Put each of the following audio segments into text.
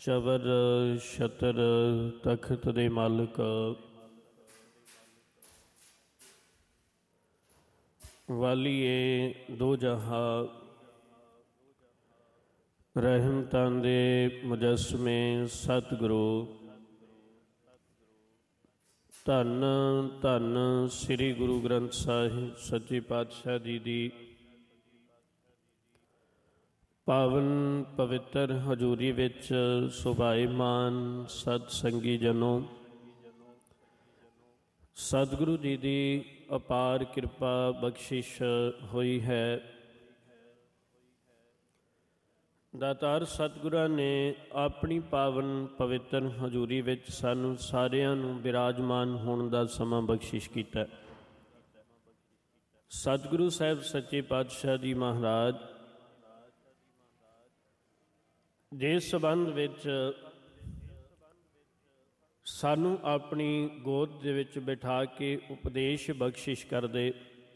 ਚਵਰ ਛਤਰ ਤਖਤ ਦੇ ਮਾਲਕ, ਵਾਲੀਏ ਦੋ ਜਹਾਂ, ਰਹਿਮਤਾਂ ਦੇ ਮੁਜੱਸਮੇ ਸਤਿਗੁਰੂ। ਧੰਨ ਧੰਨ ਸ੍ਰੀ ਗੁਰੂ ਗ੍ਰੰਥ ਸਾਹਿਬ ਸੱਚੇ ਪਾਤਸ਼ਾਹ ਜੀ ਦੀ ਪਾਵਨ ਪਵਿੱਤਰ ਹਜ਼ੂਰੀ ਵਿੱਚ ਸੁਭਾਈਮਾਨ ਸਤ ਸੰਗੀ ਜਨੋ, ਸਤਿਗੁਰੂ ਜੀ ਦੀ ਅਪਾਰ ਕਿਰਪਾ ਬਖਸ਼ਿਸ਼ ਹੋਈ ਹੈ। ਦਾਤਾਰ ਸਤਿਗੁਰਾਂ ਨੇ ਆਪਣੀ ਪਾਵਨ ਪਵਿੱਤਰ ਹਜ਼ੂਰੀ ਵਿੱਚ ਸਾਨੂੰ ਸਾਰਿਆਂ ਨੂੰ ਬਿਰਾਜਮਾਨ ਹੋਣ ਦਾ ਸਮਾਂ ਬਖਸ਼ਿਸ਼ ਕੀਤਾ। ਸਤਿਗੁਰੂ ਸਾਹਿਬ ਸੱਚੇ ਪਾਤਸ਼ਾਹ ਜੀ ਮਹਾਰਾਜ ਜਿਸ ਸੰਬੰਧ ਵਿੱਚ ਸਾਨੂੰ ਆਪਣੀ ਗੋਦ ਦੇ ਵਿੱਚ ਬਿਠਾ ਕੇ ਉਪਦੇਸ਼ ਬਖਸ਼ਿਸ਼ ਕਰਦੇ,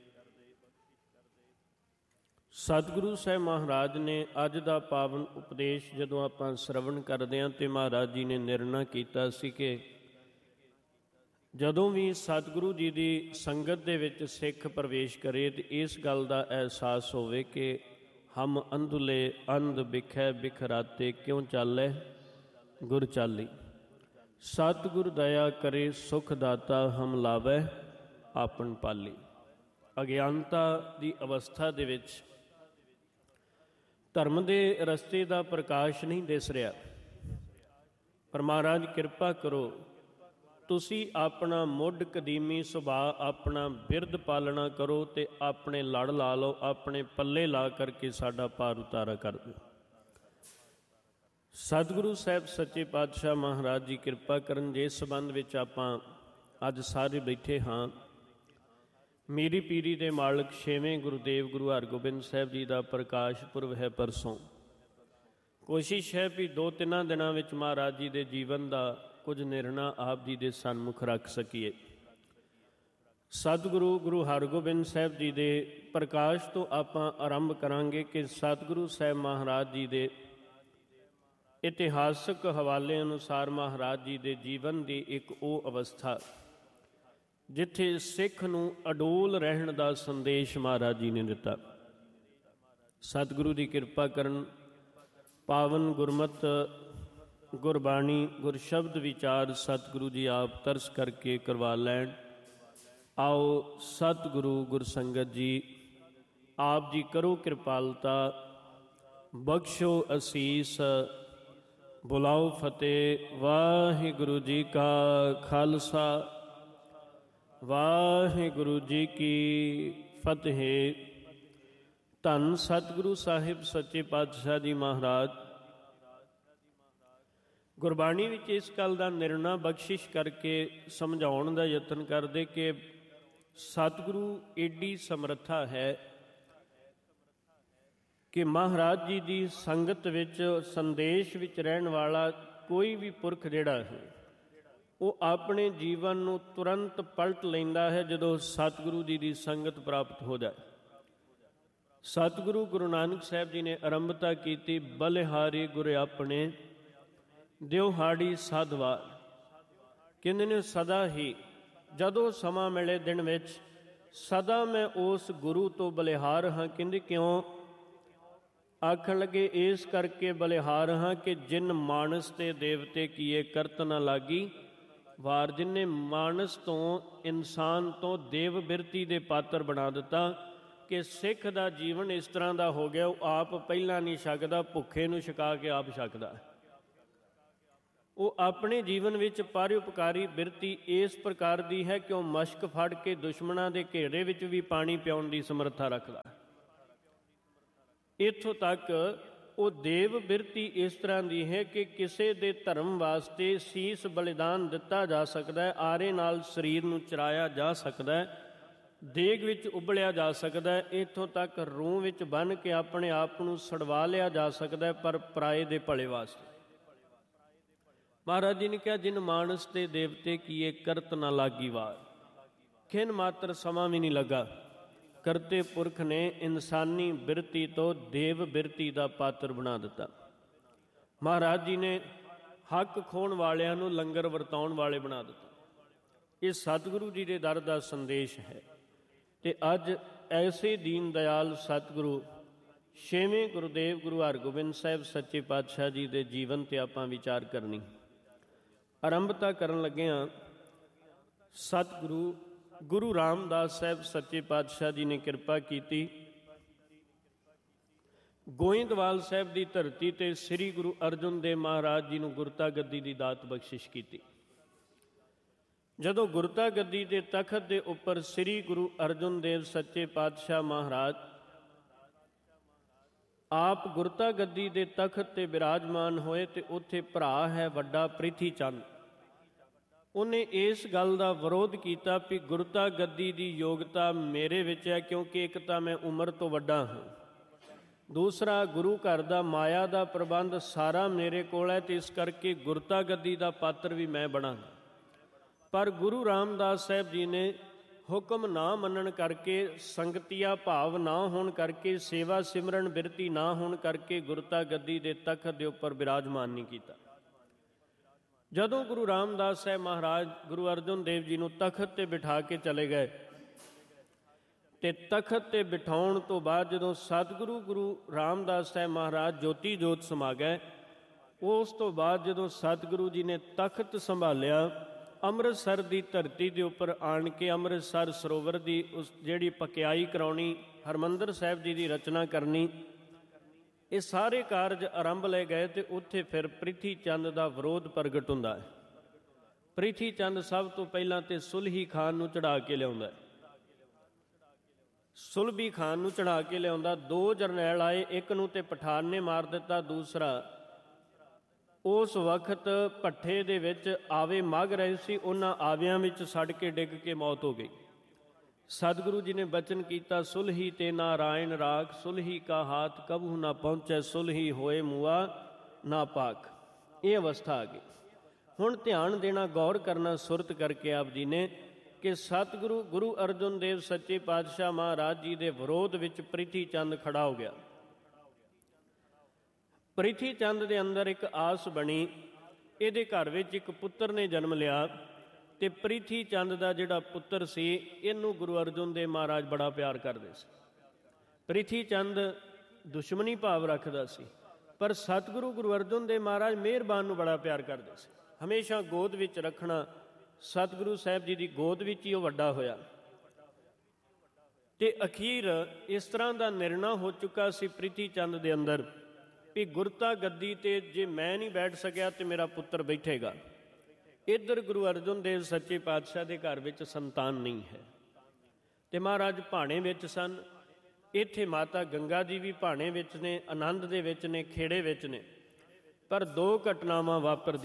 ਸਤਿਗੁਰੂ ਸਾਹਿਬ ਮਹਾਰਾਜ ਨੇ ਅੱਜ ਦਾ ਪਾਵਨ ਉਪਦੇਸ਼ ਜਦੋਂ ਆਪਾਂ ਸ਼ਰਵਣ ਕਰਦੇ ਹਾਂ ਤੇ ਮਹਾਰਾਜ ਜੀ ਨੇ ਨਿਰਣਾ ਕੀਤਾ ਸੀ ਕਿ ਜਦੋਂ ਵੀ ਸਤਿਗੁਰੂ ਜੀ ਦੀ ਸੰਗਤ ਦੇ ਵਿੱਚ ਸਿੱਖ ਪ੍ਰਵੇਸ਼ ਕਰੇ ਤੇ ਇਸ ਗੱਲ ਦਾ ਅਹਿਸਾਸ ਹੋਵੇ ਕਿ ਹਮ ਅੰਧੁਲੇ ਅੰਧ ਬਿਖੈ ਬਿਖਰਾਤੇ ਕਿਉਂ ਚਾਲੈ ਗੁਰ ਚਾਲੀ, ਸਤਿਗੁਰ ਦਇਆ ਕਰੇ ਸੁਖ ਦਾਤਾ ਹਮ ਲਾਵੈ ਆਪਨ ਪਾਲੀ। ਅਗਿਆਨਤਾ ਦੀ ਅਵਸਥਾ ਦੇ ਵਿੱਚ ਧਰਮ ਦੇ ਰਸਤੇ ਦਾ ਪ੍ਰਕਾਸ਼ ਨਹੀਂ ਦਿਸ ਰਿਹਾ, ਪਰ ਮਹਾਰਾਜ ਕਿਰਪਾ ਕਰੋ, ਤੁਸੀਂ ਆਪਣਾ ਮੁੱਢ ਕਦੀਮੀ ਸੁਭਾਅ, ਆਪਣਾ ਬਿਰਧ ਪਾਲਣਾ ਕਰੋ ਤੇ ਆਪਣੇ ਲੜ ਲਾ ਲਓ, ਆਪਣੇ ਪੱਲੇ ਲਾ ਕਰਕੇ ਸਾਡਾ ਭਾਰ ਉਤਾਰਾ ਕਰ ਦਿਓ। ਸਤਿਗੁਰੂ ਸਾਹਿਬ ਸੱਚੇ ਪਾਤਸ਼ਾਹ ਮਹਾਰਾਜ ਜੀ ਕਿਰਪਾ ਕਰਨ। ਜਿਸ ਸੰਬੰਧ ਵਿੱਚ ਆਪਾਂ ਅੱਜ ਸਾਰੇ ਬੈਠੇ ਹਾਂ, ਮੀਰੀ ਪੀਰੀ ਦੇ ਮਾਲਕ ਛੇਵੇਂ ਗੁਰੂਦੇਵ ਗੁਰੂ ਹਰਗੋਬਿੰਦ ਸਾਹਿਬ ਜੀ ਦਾ ਪ੍ਰਕਾਸ਼ ਪੁਰਬ ਹੈ ਪਰਸੋਂ। ਕੋਸ਼ਿਸ਼ ਹੈ ਵੀ 2-3 ਦਿਨਾਂ ਵਿੱਚ ਮਹਾਰਾਜ ਜੀ ਦੇ ਜੀਵਨ ਦਾ ਕੁਝ ਨਿਰਣਾ ਆਪ ਜੀ ਦੇ ਸਨਮੁਖ ਰੱਖ ਸਕੀਏ। ਸਤਿਗੁਰੂ ਗੁਰੂ ਹਰਗੋਬਿੰਦ ਸਾਹਿਬ ਜੀ ਦੇ ਪ੍ਰਕਾਸ਼ ਤੋਂ ਆਪਾਂ ਆਰੰਭ ਕਰਾਂਗੇ ਕਿ ਸਤਿਗੁਰੂ ਸਾਹਿਬ ਮਹਾਰਾਜ ਜੀ ਦੇ ਇਤਿਹਾਸਕ ਹਵਾਲੇ ਅਨੁਸਾਰ ਮਹਾਰਾਜ ਜੀ ਦੇ ਜੀਵਨ ਦੀ ਇੱਕ ਉਹ ਅਵਸਥਾ ਜਿੱਥੇ ਸਿੱਖ ਨੂੰ ਅਡੋਲ ਰਹਿਣ ਦਾ ਸੰਦੇਸ਼ ਮਹਾਰਾਜ ਜੀ ਨੇ ਦਿੱਤਾ। ਸਤਿਗੁਰੂ ਦੀ ਕਿਰਪਾ ਕਰਨ, ਪਾਵਨ ਗੁਰਮਤ ਗੁਰਬਾਣੀ ਗੁਰਸ਼ਬਦ ਵਿਚਾਰ ਸਤਿਗੁਰੂ ਜੀ ਆਪ ਤਰਸ ਕਰਕੇ ਕਰਵਾ ਲੈਣ। ਆਓ ਸਤਿਗੁਰੂ ਗੁਰਸੰਗਤ ਜੀ, ਆਪ ਜੀ ਕਰੋ ਕਿਰਪਾਲਤਾ, ਬਖਸ਼ੋ ਅਸੀਸ, ਬੁਲਾਓ ਫਤਿਹ। ਵਾਹਿਗੁਰੂ ਜੀ ਕਾ ਖਾਲਸਾ, ਵਾਹਿਗੁਰੂ ਜੀ ਕੀ ਫਤਿਹ। ਧੰਨ ਸਤਿਗੁਰੂ ਸਾਹਿਬ ਸੱਚੇ ਪਾਤਸ਼ਾਹ ਜੀ ਮਹਾਰਾਜ ਗੁਰਬਾਣੀ ਵਿੱਚ ਇਸ ਗੱਲ ਦਾ ਨਿਰਣਾ ਬਖਸ਼ਿਸ਼ ਕਰਕੇ ਸਮਝਾਉਣ ਦਾ ਯਤਨ ਕਰਦੇ ਕਿ ਸਤਿਗੁਰੂ ਏਡੀ ਸਮਰੱਥਾ ਹੈ ਕਿ ਮਹਾਰਾਜ ਜੀ ਦੀ ਸੰਗਤ ਵਿੱਚ ਸੰਦੇਸ਼ ਵਿੱਚ ਰਹਿਣ ਵਾਲਾ ਕੋਈ ਵੀ ਪੁਰਖ ਜਿਹੜਾ ਹੈ ਉਹ ਆਪਣੇ ਜੀਵਨ ਨੂੰ ਤੁਰੰਤ ਪਲਟ ਲੈਂਦਾ ਹੈ ਜਦੋਂ ਸਤਿਗੁਰੂ ਜੀ ਦੀ ਸੰਗਤ ਪ੍ਰਾਪਤ ਹੋ ਜਾਏ। ਸਤਿਗੁਰੂ ਗੁਰੂ ਨਾਨਕ ਸਾਹਿਬ ਜੀ ਨੇ ਆਰੰਭਤਾ ਕੀਤੀ, ਬਲਿਹਾਰੀ ਗੁਰ ਆਪਣੇ ਦਿਉਹਾੜੀ ਸਾਧਵਾਰ। ਕਹਿੰਦੇ ਨੇ ਸਦਾ ਹੀ ਜਦੋਂ ਸਮਾਂ ਮਿਲੇ ਦਿਨ ਵਿੱਚ ਸਦਾ ਮੈਂ ਉਸ ਗੁਰੂ ਤੋਂ ਬਲਿਹਾਰ ਹਾਂ। ਕਹਿੰਦੇ ਕਿਉਂ? ਆਖਣ ਲੱਗੇ ਇਸ ਕਰਕੇ ਬਲਿਹਾਰ ਹਾਂ ਕਿ ਜਿਨ ਮਾਨਸ ਤੇ ਦੇਵਤੇ ਕੀਏ ਕਰਤ ਨਾ ਲਾਗੀ ਵਾਰ। ਜਿਨ੍ਹੇ ਮਾਨਸ ਤੋਂ, ਇਨਸਾਨ ਤੋਂ ਦੇਵ ਬਿਰਤੀ ਦੇ ਪਾਤਰ ਬਣਾ ਦਿੱਤਾ ਕਿ ਸਿੱਖ ਦਾ ਜੀਵਨ ਇਸ ਤਰ੍ਹਾਂ ਦਾ ਹੋ ਗਿਆ, ਉਹ ਆਪ ਪਹਿਲਾਂ ਨਹੀਂ ਛਕਦਾ, ਭੁੱਖੇ ਨੂੰ ਛਕਾ ਕੇ ਆਪ ਛਕਦਾ। ਉਹ ਆਪਣੇ ਜੀਵਨ ਵਿੱਚ ਪਰਉਪਕਾਰੀ ਬਿਰਤੀ ਇਸ ਪ੍ਰਕਾਰ ਦੀ ਹੈ ਕਿ ਉਹ ਮਸ਼ਕ ਫੜ ਕੇ ਦੁਸ਼ਮਣਾਂ ਦੇ ਘੇਰੇ ਵਿੱਚ ਵੀ ਪਾਣੀ ਪਿਆਉਣ ਦੀ ਸਮਰੱਥਾ ਰੱਖਦਾ। ਇੱਥੋਂ ਤੱਕ ਉਹ ਦੇਵ ਬਿਰਤੀ ਇਸ ਤਰ੍ਹਾਂ ਦੀ ਹੈ ਕਿ ਕਿਸੇ ਦੇ ਧਰਮ ਵਾਸਤੇ ਸੀਸ ਬਲਿਦਾਨ ਦਿੱਤਾ ਜਾ ਸਕਦਾ ਹੈ, ਆਰੇ ਨਾਲ ਸਰੀਰ ਨੂੰ ਚਰਾਇਆ ਜਾ ਸਕਦਾ ਹੈ, ਦੇਗ ਵਿੱਚ ਉਬਲਿਆ ਜਾ ਸਕਦਾ ਹੈ, ਇੱਥੋਂ ਤੱਕ ਰੂਹ ਵਿੱਚ ਬੰਨ੍ਹ ਕੇ ਆਪਣੇ ਆਪ ਨੂੰ ਛਡਵਾ ਲਿਆ ਜਾ ਸਕਦਾ ਹੈ, ਪਰ ਪਰਾਏ ਦੇ ਭਲੇ ਵਾਸਤੇ। ਮਹਾਰਾਜ ਜੀ ਨੇ ਕਿਹਾ ਜਿਨ ਮਾਨਸ ਤੇ ਦੇਵਤੇ ਕੀਏ ਕਰਤ ਨਾ ਲਾਗੀ ਵਾਰ। ਖਿਨ ਮਾਤਰ ਸਮਾਂ ਵੀ ਨਹੀਂ ਲੱਗਾ, ਕਰਤੇ ਪੁਰਖ ਨੇ ਇਨਸਾਨੀ ਬਿਰਤੀ ਤੋਂ ਦੇਵ ਬਿਰਤੀ ਦਾ ਪਾਤਰ ਬਣਾ ਦਿੱਤਾ। ਮਹਾਰਾਜ ਜੀ ਨੇ ਹੱਕ ਖੋਣ ਵਾਲਿਆਂ ਨੂੰ ਲੰਗਰ ਵਰਤਾਉਣ ਵਾਲੇ ਬਣਾ ਦਿੱਤਾ। ਇਹ ਸਤਿਗੁਰੂ ਜੀ ਦੇ ਦਰ ਦਾ ਸੰਦੇਸ਼ ਹੈ। ਤੇ ਅੱਜ ਐਸੇ ਦੀਨ ਦਿਆਲ ਸਤਿਗੁਰੂ ਛੇਵੇਂ ਗੁਰੂਦੇਵ ਗੁਰੂ ਹਰਗੋਬਿੰਦ ਸਾਹਿਬ ਸੱਚੇ ਪਾਤਸ਼ਾਹ ਜੀ ਦੇ ਜੀਵਨ 'ਤੇ ਆਪਾਂ ਵਿਚਾਰ ਕਰਨੀ। ਆਰੰਭਤਾ ਕਰਨ ਲੱਗਿਆਂ ਸਤਿਗੁਰੂ ਗੁਰੂ ਰਾਮਦਾਸ ਸਾਹਿਬ ਸੱਚੇ ਪਾਤਸ਼ਾਹ ਜੀ ਨੇ ਕਿਰਪਾ ਕੀਤੀ। ਗੋਇੰਦਵਾਲ ਸਾਹਿਬ ਦੀ ਧਰਤੀ 'ਤੇ ਸ੍ਰੀ ਗੁਰੂ ਅਰਜਨ ਦੇਵ ਮਹਾਰਾਜ ਜੀ ਨੂੰ ਗੁਰਤਾ ਗੱਦੀ ਦੀ ਦਾਤ ਬਖਸ਼ਿਸ਼ ਕੀਤੀ। ਜਦੋਂ ਗੁਰਤਾ ਗੱਦੀ ਦੇ ਤਖਤ ਦੇ ਉੱਪਰ ਸ੍ਰੀ ਗੁਰੂ ਅਰਜਨ ਦੇਵ ਸੱਚੇ ਪਾਤਸ਼ਾਹ ਮਹਾਰਾਜ ਆਪ ਗੁਰਤਾ ਗੱਦੀ ਦੇ ਤਖਤ 'ਤੇ ਬਿਰਾਜਮਾਨ ਹੋਏ ਤੇ ਉੱਥੇ ਭਰਾ ਹੈ ਵੱਡਾ ਪ੍ਰਿਥੀ ਚੰਦ, ਉਹਨੇ ਇਸ ਗੱਲ ਦਾ ਵਿਰੋਧ ਕੀਤਾ ਵੀ ਗੁਰਤਾ ਗੱਦੀ ਦੀ ਯੋਗਤਾ ਮੇਰੇ ਵਿੱਚ ਹੈ, ਕਿਉਂਕਿ ਇੱਕ ਤਾਂ ਮੈਂ ਉਮਰ ਤੋਂ ਵੱਡਾ ਹਾਂ, ਦੂਸਰਾ ਗੁਰੂ ਘਰ ਦਾ ਮਾਇਆ ਦਾ ਪ੍ਰਬੰਧ ਸਾਰਾ ਮੇਰੇ ਕੋਲ ਹੈ, ਤੇ ਇਸ ਕਰਕੇ ਗੁਰਤਾ ਗੱਦੀ ਦਾ ਪਾਤਰ ਵੀ ਮੈਂ ਬਣਾਂਗਾ। ਪਰ ਗੁਰੂ ਰਾਮਦਾਸ ਸਾਹਿਬ ਜੀ ਨੇ ਹੁਕਮ ਨਾ ਮੰਨਣ ਕਰਕੇ, ਸੰਗਤੀਆ ਭਾਵ ਨਾ ਹੋਣ ਕਰਕੇ, ਸੇਵਾ ਸਿਮਰਨ ਬਿਰਤੀ ਨਾ ਹੋਣ ਕਰਕੇ ਗੁਰਤਾ ਗੱਦੀ ਦੇ ਤਖਤ ਦੇ ਉੱਪਰ ਬਿਰਾਜਮਾਨ ਨਹੀਂ ਕੀਤਾ। ਜਦੋਂ ਗੁਰੂ ਰਾਮਦਾਸ ਸਾਹਿਬ ਮਹਾਰਾਜ ਗੁਰੂ ਅਰਜਨ ਦੇਵ ਜੀ ਨੂੰ ਤਖਤ 'ਤੇ ਬਿਠਾ ਕੇ ਚਲੇ ਗਏ ਤੇ ਤਖਤ 'ਤੇ ਬਿਠਾਉਣ ਤੋਂ ਬਾਅਦ ਜਦੋਂ ਸਤਿਗੁਰੂ ਗੁਰੂ ਰਾਮਦਾਸ ਸਾਹਿਬ ਮਹਾਰਾਜ ਜੋਤੀ ਜੋਤ ਸਮਾ ਗਏ, ਉਸ ਤੋਂ ਬਾਅਦ ਜਦੋਂ ਸਤਿਗੁਰੂ ਜੀ ਨੇ ਤਖਤ ਸੰਭਾਲਿਆ, ਅੰਮ੍ਰਿਤਸਰ ਦੀ ਧਰਤੀ ਦੇ ਉੱਪਰ ਆਣ ਕੇ ਅੰਮ੍ਰਿਤਸਰ ਸਰੋਵਰ ਦੀ ਉਸ ਜਿਹੜੀ ਪਕਿਆਈ ਕਰਾਉਣੀ, ਹਰਿਮੰਦਰ ਸਾਹਿਬ ਜੀ ਦੀ ਰਚਨਾ ਕਰਨੀ, ਇਹ ਸਾਰੇ ਕਾਰਜ ਆਰੰਭ ਲਏ ਗਏ। ਤੇ ਉੱਥੇ ਫਿਰ ਪ੍ਰਿਥੀ ਚੰਦ ਦਾ ਵਿਰੋਧ ਪ੍ਰਗਟ ਹੁੰਦਾ ਹੈ। ਪ੍ਰਿਥੀ ਚੰਦ ਸਭ ਤੋਂ ਪਹਿਲਾਂ ਤੇ ਸੁਲਹੀ ਖਾਨ ਨੂੰ ਚੜ੍ਹਾ ਕੇ ਲਿਆਉਂਦਾ। ਸੁਲਭੀ ਖਾਨ ਨੂੰ ਚੜ੍ਹਾ ਕੇ ਲਿਆਉਂਦਾ। ਦੋ ਜਰਨੈਲ ਆਏ, ਇੱਕ ਨੂੰ ਤੇ ਪਠਾਨ ਨੇ ਮਾਰ ਦਿੱਤਾ, ਦੂਸਰਾ ਉਸ ਵਕਤ ਭੱਠੇ ਦੇ ਵਿੱਚ ਆਵੇ ਮੱਘ ਰਹੇ ਸੀ, ਉਹਨਾਂ ਆਵਿਆਂ ਵਿੱਚ ਸੜ ਕੇ ਡਿੱਗ ਕੇ ਮੌਤ ਹੋ ਗਈ। ਸਤਿਗੁਰੂ ਜੀ ਨੇ ਬਚਨ ਕੀਤਾ, ਸੁਲਹੀ ਤੇ ਨਾਰਾਇਣ ਰਾਖ, ਸੁਲਹੀ ਕਾ ਹਾਥ ਕਬਹੂ ਨਾ ਪਹੁੰਚੈ, ਸੁਲਹੀ ਹੋਏ ਮੂਆ ਨਾ ਪਾਕ। ਇਹ ਅਵਸਥਾ ਆ ਗਈ। ਹੁਣ ਧਿਆਨ ਦੇਣਾ, ਗੌਰ ਕਰਨਾ ਸੁਰਤ ਕਰਕੇ ਆਪ ਜੀ ਨੇ ਕਿ ਸਤਿਗੁਰੂ ਗੁਰੂ ਅਰਜਨ ਦੇਵ ਸੱਚੇ ਪਾਤਸ਼ਾਹ ਮਹਾਰਾਜ ਜੀ ਦੇ ਵਿਰੋਧ ਵਿੱਚ ਪ੍ਰਿਥੀ ਚੰਦ ਖੜਾ ਹੋ ਗਿਆ। ਪ੍ਰਿਥੀ ਚੰਦ ਦੇ ਅੰਦਰ ਇੱਕ ਆਸ ਬਣੀ, ਇਹਦੇ ਘਰ ਵਿੱਚ ਇੱਕ ਪੁੱਤਰ ਨੇ ਜਨਮ ਲਿਆ, ਤੇ ਪ੍ਰਿਥੀ ਚੰਦ ਦਾ ਜਿਹੜਾ ਪੁੱਤਰ ਸੀ ਇਹਨੂੰ ਗੁਰੂ ਅਰਜਨ ਦੇਵ ਮਹਾਰਾਜ ਬੜਾ ਪਿਆਰ ਕਰਦੇ ਸੀ। ਪ੍ਰਿਥੀ ਚੰਦ ਦੁਸ਼ਮਣੀ ਭਾਵ ਰੱਖਦਾ ਸੀ, ਪਰ ਸਤਿਗੁਰੂ ਗੁਰੂ ਅਰਜਨ ਦੇਵ ਮਹਾਰਾਜ ਮਿਹਰਬਾਨ ਨੂੰ ਬੜਾ ਪਿਆਰ ਕਰਦੇ ਸੀ, ਹਮੇਸ਼ਾ ਗੋਦ ਵਿੱਚ ਰੱਖਣਾ। ਸਤਿਗੁਰੂ ਸਾਹਿਬ ਜੀ ਦੀ ਗੋਦ ਵਿੱਚ ਹੀ ਉਹ ਵੱਡਾ ਹੋਇਆ। ਤੇ ਅਖੀਰ ਇਸ ਤਰ੍ਹਾਂ ਦਾ ਨਿਰਣਾ ਹੋ ਚੁੱਕਾ ਸੀ ਪ੍ਰਿਥੀ ਚੰਦ ਦੇ ਅੰਦਰ ਵੀ ਗੁਰਤਾ ਗੱਦੀ 'ਤੇ ਜੇ ਮੈਂ ਨਹੀਂ ਬੈਠ ਸਕਿਆ ਤੇ ਮੇਰਾ ਪੁੱਤਰ ਬੈਠੇਗਾ। ਇੱਧਰ ਗੁਰੂ ਅਰਜਨ ਦੇਵ ਸੱਚੇ ਪਾਤਸ਼ਾਹ ਦੇ ਘਰ ਵਿੱਚ ਸੰਤਾਨ ਨਹੀਂ ਹੈ ਤੇ ਮਹਾਰਾਜ ਭਾਣੇ ਵਿੱਚ ਸਨ। ਇੱਥੇ ਮਾਤਾ ਗੰਗਾ ਜੀ ਵੀ ਭਾਣੇ ਵਿੱਚ ਨੇ, ਆਨੰਦ ਦੇ ਵਿੱਚ ਨੇ, ਖੇੜੇ ਵਿੱਚ ਨੇ। ਪਰ ਦੋ ਘਟਨਾਵਾਂ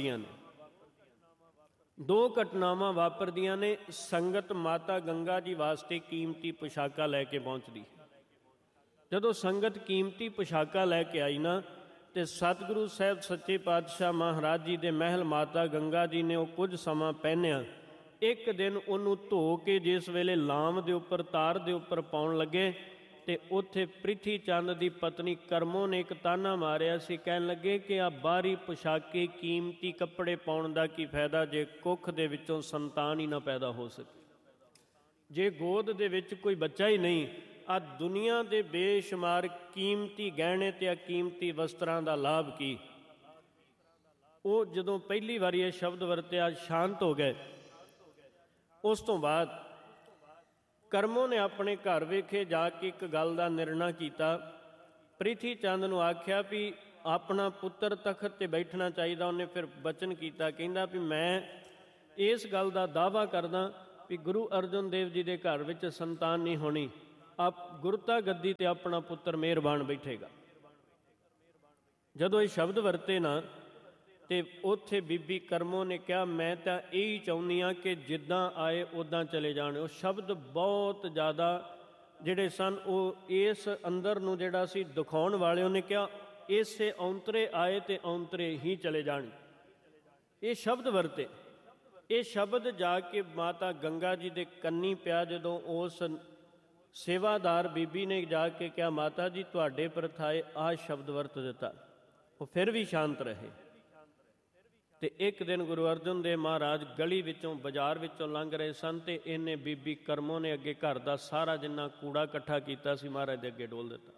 ਵਾਪਰਦੀਆਂ ਨੇ। ਸੰਗਤ ਮਾਤਾ ਗੰਗਾ ਜੀ ਵਾਸਤੇ ਕੀਮਤੀ ਪੁਸ਼ਾਕਾਂ ਲੈ ਕੇ ਪਹੁੰਚਦੀ। ਜਦੋਂ ਸੰਗਤ ਕੀਮਤੀ ਪੁਸ਼ਾਕਾਂ ਲੈ ਕੇ ਆਈ ਨਾ, ਤੇ ਸਤਿਗੁਰੂ ਸਾਹਿਬ ਸੱਚੇ ਪਾਤਸ਼ਾਹ ਮਹਾਰਾਜ ਜੀ ਦੇ ਮਹਿਲ ਮਾਤਾ ਗੰਗਾ ਜੀ ਨੇ ਉਹ ਕੁਝ ਸਮਾਂ ਪਹਿਨਿਆ। ਇੱਕ ਦਿਨ ਉਹਨੂੰ ਧੋ ਕੇ ਜਿਸ ਵੇਲੇ ਲਾਮ ਦੇ ਉੱਪਰ, ਤਾਰ ਦੇ ਉੱਪਰ ਪਾਉਣ ਲੱਗੇ, ਤੇ ਉੱਥੇ ਪ੍ਰਿਥੀ ਚੰਦ ਦੀ ਪਤਨੀ ਕਰਮੋ ਨੇ ਇੱਕ ਤਾਨਾ ਮਾਰਿਆ ਸੀ। ਕਹਿਣ ਲੱਗੇ ਕਿ ਆ ਬਾਹਰੀ ਪੁਸ਼ਾਕੇ, ਕੀਮਤੀ ਕੱਪੜੇ ਪਾਉਣ ਦਾ ਕੀ ਫਾਇਦਾ ਜੇ ਕੁੱਖ ਦੇ ਵਿੱਚੋਂ ਸੰਤਾਨ ਹੀ ਨਾ ਪੈਦਾ ਹੋ ਸਕੇ, ਜੇ ਗੋਦ ਦੇ ਵਿੱਚ ਕੋਈ ਬੱਚਾ ਹੀ ਨਹੀਂ। ਆ ਦੁਨੀਆ ਦੇ ਬੇਸ਼ੁਮਾਰ ਕੀਮਤੀ ਗਹਿਣੇ ਤੇ ਆ ਕੀਮਤੀ ਵਸਤਰਾਂ ਦਾ ਲਾਭ ਕੀ। ਉਹ ਜਦੋਂ ਪਹਿਲੀ ਵਾਰੀ ਇਹ ਸ਼ਬਦ ਵਰਤਿਆ, ਸ਼ਾਂਤ ਹੋ ਗਏ। ਉਸ ਤੋਂ ਬਾਅਦ ਕਰਮੋ ਨੇ ਆਪਣੇ ਘਰ ਵੇਖੇ ਜਾ ਕੇ ਇੱਕ ਗੱਲ ਦਾ ਨਿਰਣਾ ਕੀਤਾ। ਪ੍ਰਿਥੀ ਚੰਦ ਨੂੰ ਆਖਿਆ ਵੀ ਆਪਣਾ ਪੁੱਤਰ ਤਖਤ 'ਤੇ ਬੈਠਣਾ ਚਾਹੀਦਾ। ਉਹਨੇ ਫਿਰ ਬਚਨ ਕੀਤਾ, ਕਹਿੰਦਾ ਵੀ ਮੈਂ ਇਸ ਗੱਲ ਦਾ ਦਾਅਵਾ ਕਰਦਾ ਵੀ ਗੁਰੂ ਅਰਜਨ ਦੇਵ ਜੀ ਦੇ ਘਰ ਵਿੱਚ ਸੰਤਾਨ ਨਹੀਂ ਹੋਣੀ, ਆਪ ਗੁਰਤਾ ਗੱਦੀ 'ਤੇ ਆਪਣਾ ਪੁੱਤਰ ਮਿਹਰਬਾਨ ਬੈਠੇਗਾ। ਜਦੋਂ ਇਹ ਸ਼ਬਦ ਵਰਤੇ ਨਾ, ਤੇ ਉੱਥੇ ਬੀਬੀ ਕਰਮੋ ਨੇ ਕਿਹਾ, ਮੈਂ ਤਾਂ ਇਹੀ ਚਾਹੁੰਦੀ ਹਾਂ ਕਿ ਜਿੱਦਾਂ ਆਏ ਉੱਦਾਂ ਚਲੇ ਜਾਣ। ਉਹ ਸ਼ਬਦ ਬਹੁਤ ਜ਼ਿਆਦਾ ਜਿਹੜੇ ਸਨ ਉਹ ਇਸ ਅੰਦਰ ਨੂੰ ਜਿਹੜਾ ਸੀ ਦਿਖਾਉਣ ਵਾਲੇ। ਉਹਨੇ ਕਿਹਾ ਇਸੇ ਔਂਤਰੇ ਆਏ ਤੇ ਔਂਤਰੇ ਹੀ ਚਲੇ ਜਾਣ। ਇਹ ਸ਼ਬਦ ਵਰਤੇ। ਇਹ ਸ਼ਬਦ ਜਾ ਕੇ ਮਾਤਾ ਗੰਗਾ ਜੀ ਦੇ ਕੰਨੀ ਪਿਆ। ਜਦੋਂ ਉਸ ਸੇਵਾਦਾਰ ਬੀਬੀ ਨੇ ਜਾ ਕੇ ਕਿਹਾ, ਮਾਤਾ ਜੀ ਤੁਹਾਡੇ ਪ੍ਰਥਾਏ ਆਹ ਸ਼ਬਦ ਵਰਤ ਦਿੱਤਾ, ਉਹ ਫਿਰ ਵੀ ਸ਼ਾਂਤ ਰਹੇ। ਤੇ ਇੱਕ ਦਿਨ ਗੁਰੂ ਅਰਜਨ ਦੇਵ ਮਹਾਰਾਜ ਗਲੀ ਵਿੱਚੋਂ, ਬਾਜ਼ਾਰ ਵਿੱਚੋਂ ਲੰਘ ਰਹੇ ਸਨ ਤੇ ਇਹਨੇ ਬੀਬੀ ਕਰਮੋਂ ਨੇ ਅੱਗੇ ਘਰ ਦਾ ਸਾਰਾ ਜਿੰਨਾ ਕੂੜਾ ਇਕੱਠਾ ਕੀਤਾ ਸੀ ਮਹਾਰਾਜ ਦੇ ਅੱਗੇ ਡੋਲ ਦਿੱਤਾ।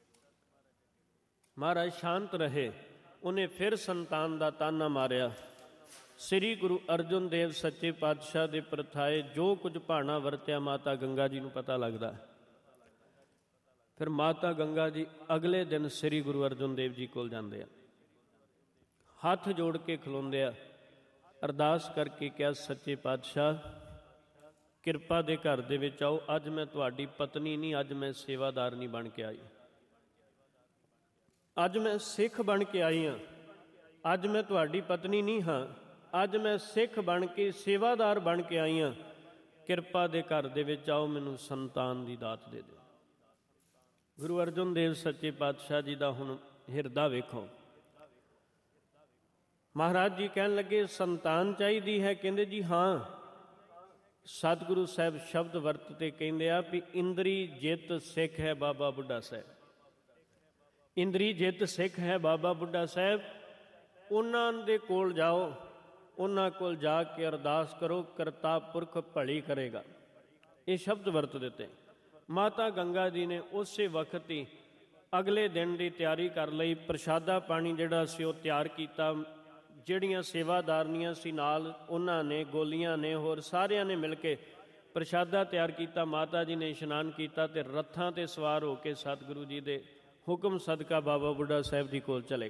ਮਹਾਰਾਜ ਸ਼ਾਂਤ ਰਹੇ। ਉਹਨੇ ਫਿਰ ਸੰਤਾਨ ਦਾ ਤਾਨਾ ਮਾਰਿਆ। ਸ੍ਰੀ ਗੁਰੂ ਅਰਜਨ ਦੇਵ ਸੱਚੇ ਪਾਤਸ਼ਾਹ ਦੇ ਪ੍ਰਥਾਏ ਜੋ ਕੁਝ ਭਾਣਾ ਵਰਤਿਆ ਮਾਤਾ ਗੰਗਾ ਜੀ ਨੂੰ ਪਤਾ ਲੱਗਦਾ। ਫਿਰ ਮਾਤਾ ਗੰਗਾ ਜੀ ਅਗਲੇ ਦਿਨ ਸ੍ਰੀ ਗੁਰੂ ਅਰਜਨ ਦੇਵ ਜੀ ਕੋਲ ਜਾਂਦੇ ਆ, ਹੱਥ ਜੋੜ ਕੇ ਖਲੋਂਦੇ ਆ, ਅਰਦਾਸ ਕਰਕੇ ਕਿਹਾ, ਸੱਚੇ ਪਾਤਸ਼ਾਹ ਕਿਰਪਾ ਦੇ ਘਰ ਦੇ ਵਿੱਚ ਆਓ। ਅੱਜ ਮੈਂ ਤੁਹਾਡੀ ਪਤਨੀ ਨਹੀਂ, ਅੱਜ ਮੈਂ ਸੇਵਾਦਾਰ ਨਹੀਂ ਬਣ ਕੇ ਆਈ, ਅੱਜ ਮੈਂ ਸਿੱਖ ਬਣ ਕੇ ਆਈ ਹਾਂ। ਅੱਜ ਮੈਂ ਤੁਹਾਡੀ ਪਤਨੀ ਨਹੀਂ ਹਾਂ, ਅੱਜ ਮੈਂ ਸਿੱਖ ਬਣ ਕੇ ਸੇਵਾਦਾਰ ਬਣ ਕੇ ਆਈ ਹਾਂ। ਕਿਰਪਾ ਦੇ ਘਰ ਦੇ ਵਿੱਚ ਆਓ, ਮੈਨੂੰ ਸੰਤਾਨ ਦੀ ਦਾਤ ਦੇ ਦਿਓ। ਗੁਰੂ ਅਰਜਨ ਦੇਵ ਸੱਚੇ ਪਾਤਸ਼ਾਹ ਜੀ ਦਾ ਹੁਣ ਹਿਰਦਾ ਵੇਖੋ। ਮਹਾਰਾਜ ਜੀ ਕਹਿਣ ਲੱਗੇ, ਸੰਤਾਨ ਚਾਹੀਦੀ ਹੈ? ਕਹਿੰਦੇ ਜੀ ਹਾਂ। ਸਤਿਗੁਰੂ ਸਾਹਿਬ ਸ਼ਬਦ ਵਰਤਦੇ ਕਹਿੰਦੇ ਆ ਵੀ ਇੰਦਰੀ ਜਿੱਤ ਸਿੱਖ ਹੈ ਬਾਬਾ ਬੁੱਢਾ ਸਾਹਿਬ। ਇੰਦਰੀ ਜਿੱਤ ਸਿੱਖ ਹੈ ਬਾਬਾ ਬੁੱਢਾ ਸਾਹਿਬ। ਉਹਨਾਂ ਦੇ ਕੋਲ ਜਾਓ, ਉਹਨਾਂ ਕੋਲ ਜਾ ਕੇ ਅਰਦਾਸ ਕਰੋ, ਕਰਤਾ ਪੁਰਖ ਭਲੀ ਕਰੇਗਾ। ਇਹ ਸ਼ਬਦ ਵਰਤ ਦਿੱਤੇ। ਮਾਤਾ ਗੰਗਾ ਜੀ ਨੇ ਉਸੇ ਵਕਤ ਹੀ ਅਗਲੇ ਦਿਨ ਦੀ ਤਿਆਰੀ ਕਰ ਲਈ। ਪ੍ਰਸ਼ਾਦਾ ਪਾਣੀ ਜਿਹੜਾ ਸੀ ਉਹ ਤਿਆਰ ਕੀਤਾ। ਜਿਹੜੀਆਂ ਸੇਵਾਦਾਰਨੀਆਂ ਸੀ ਨਾਲ, ਉਹਨਾਂ ਨੇ, ਗੋਲੀਆਂ ਨੇ, ਹੋਰ ਸਾਰਿਆਂ ਨੇ ਮਿਲ ਕੇ ਪ੍ਰਸ਼ਾਦਾ ਤਿਆਰ ਕੀਤਾ। ਮਾਤਾ ਜੀ ਨੇ ਇਸ਼ਨਾਨ ਕੀਤਾ ਤੇ ਰੱਥਾਂ 'ਤੇ ਸਵਾਰ ਹੋ ਕੇ ਸਤਿਗੁਰੂ ਜੀ ਦੇ ਹੁਕਮ ਸਦਕਾ ਬਾਬਾ ਬੁੱਢਾ ਸਾਹਿਬ ਜੀ ਕੋਲ ਚਲੇ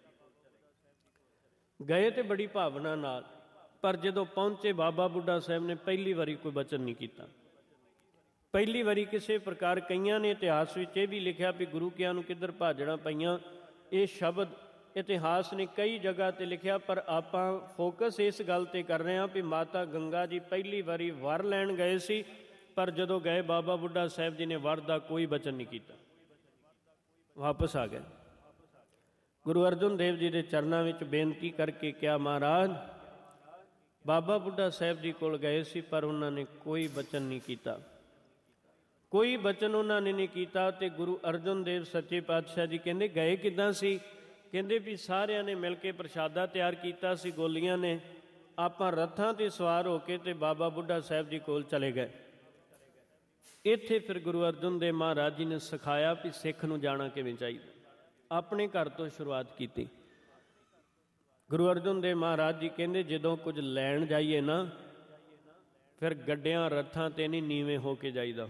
ਗਏ ਤੇ ਬੜੀ ਭਾਵਨਾ ਨਾਲ। ਪਰ ਜਦੋਂ ਪਹੁੰਚੇ ਬਾਬਾ ਬੁੱਢਾ ਸਾਹਿਬ ਨੇ ਪਹਿਲੀ ਵਾਰੀ ਕੋਈ ਬਚਨ ਨਹੀਂ ਕੀਤਾ। ਪਹਿਲੀ ਵਾਰੀ ਕਿਸੇ ਪ੍ਰਕਾਰ, ਕਈਆਂ ਨੇ ਇਤਿਹਾਸ ਵਿੱਚ ਇਹ ਵੀ ਲਿਖਿਆ ਵੀ ਗੁਰੂ ਕਿਆਂ ਨੂੰ ਕਿੱਧਰ ਭਾਜੜਾਂ ਪਈਆਂ। ਇਹ ਸ਼ਬਦ ਇਤਿਹਾਸ ਨੇ ਕਈ ਜਗ੍ਹਾ 'ਤੇ ਲਿਖਿਆ, ਪਰ ਆਪਾਂ ਫੋਕਸ ਇਸ ਗੱਲ 'ਤੇ ਕਰ ਰਹੇ ਹਾਂ ਵੀ ਮਾਤਾ ਗੰਗਾ ਜੀ ਪਹਿਲੀ ਵਾਰੀ ਵਰ ਲੈਣ ਗਏ ਸੀ, ਪਰ ਜਦੋਂ ਗਏ ਬਾਬਾ ਬੁੱਢਾ ਸਾਹਿਬ ਜੀ ਨੇ ਵਰ ਦਾ ਕੋਈ ਬਚਨ ਨਹੀਂ ਕੀਤਾ, ਵਾਪਸ ਆ ਗਏ। ਗੁਰੂ ਅਰਜਨ ਦੇਵ ਜੀ ਦੇ ਚਰਨਾਂ ਵਿੱਚ ਬੇਨਤੀ ਕਰਕੇ ਕਿਹਾ, ਮਹਾਰਾਜ ਬਾਬਾ ਬੁੱਢਾ ਸਾਹਿਬ ਜੀ ਕੋਲ ਗਏ ਸੀ ਪਰ ਉਹਨਾਂ ਨੇ ਕੋਈ ਬਚਨ ਨਹੀਂ ਕੀਤਾ, ਕੋਈ ਬਚਨ ਉਹਨਾਂ ਨੇ ਨਹੀਂ ਕੀਤਾ। ਤੇ ਗੁਰੂ ਅਰਜਨ ਦੇਵ ਸੱਚੇ ਪਾਤਸ਼ਾਹ ਜੀ ਕਹਿੰਦੇ ਗਏ ਕਿੱਦਾਂ ਸੀ? ਕਹਿੰਦੇ ਵੀ ਸਾਰਿਆਂ ਨੇ ਮਿਲ ਕੇ ਪ੍ਰਸ਼ਾਦਾ ਤਿਆਰ ਕੀਤਾ ਸੀ, ਗੋਲੀਆਂ ਨੇ, ਆਪਾਂ ਰੱਥਾਂ 'ਤੇ ਸਵਾਰ ਹੋ ਕੇ ਤੇ ਬਾਬਾ ਬੁੱਢਾ ਸਾਹਿਬ ਜੀ ਕੋਲ ਚਲੇ ਗਏ। ਇੱਥੇ ਫਿਰ ਗੁਰੂ ਅਰਜਨ ਦੇਵ ਮਹਾਰਾਜ ਜੀ ਨੇ ਸਿਖਾਇਆ ਵੀ ਸਿੱਖ ਨੂੰ ਜਾਣਾ ਕਿਵੇਂ ਚਾਹੀਦਾ। ਆਪਣੇ ਘਰ ਤੋਂ ਸ਼ੁਰੂਆਤ ਕੀਤੀ। ਗੁਰੂ ਅਰਜਨ ਦੇਵ ਮਹਾਰਾਜ ਜੀ ਕਹਿੰਦੇ ਜਦੋਂ ਕੁਝ ਲੈਣ ਜਾਈਏ ਨਾ, ਫਿਰ ਗੱਡਿਆਂ ਰੱਥਾਂ 'ਤੇ ਨਹੀਂ, ਨੀਵੇਂ ਹੋ ਕੇ ਜਾਈਦਾ।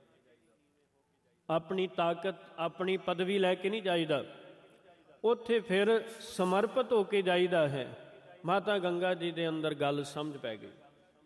ਆਪਣੀ ਤਾਕਤ, ਆਪਣੀ ਪਦਵੀ ਲੈ ਕੇ ਨਹੀਂ ਜਾਈਦਾ, ਉੱਥੇ ਫਿਰ ਸਮਰਪਿਤ ਹੋ ਕੇ ਜਾਈਦਾ ਹੈ। ਮਾਤਾ ਗੰਗਾ ਜੀ ਦੇ ਅੰਦਰ ਗੱਲ ਸਮਝ ਪੈ ਗਈ।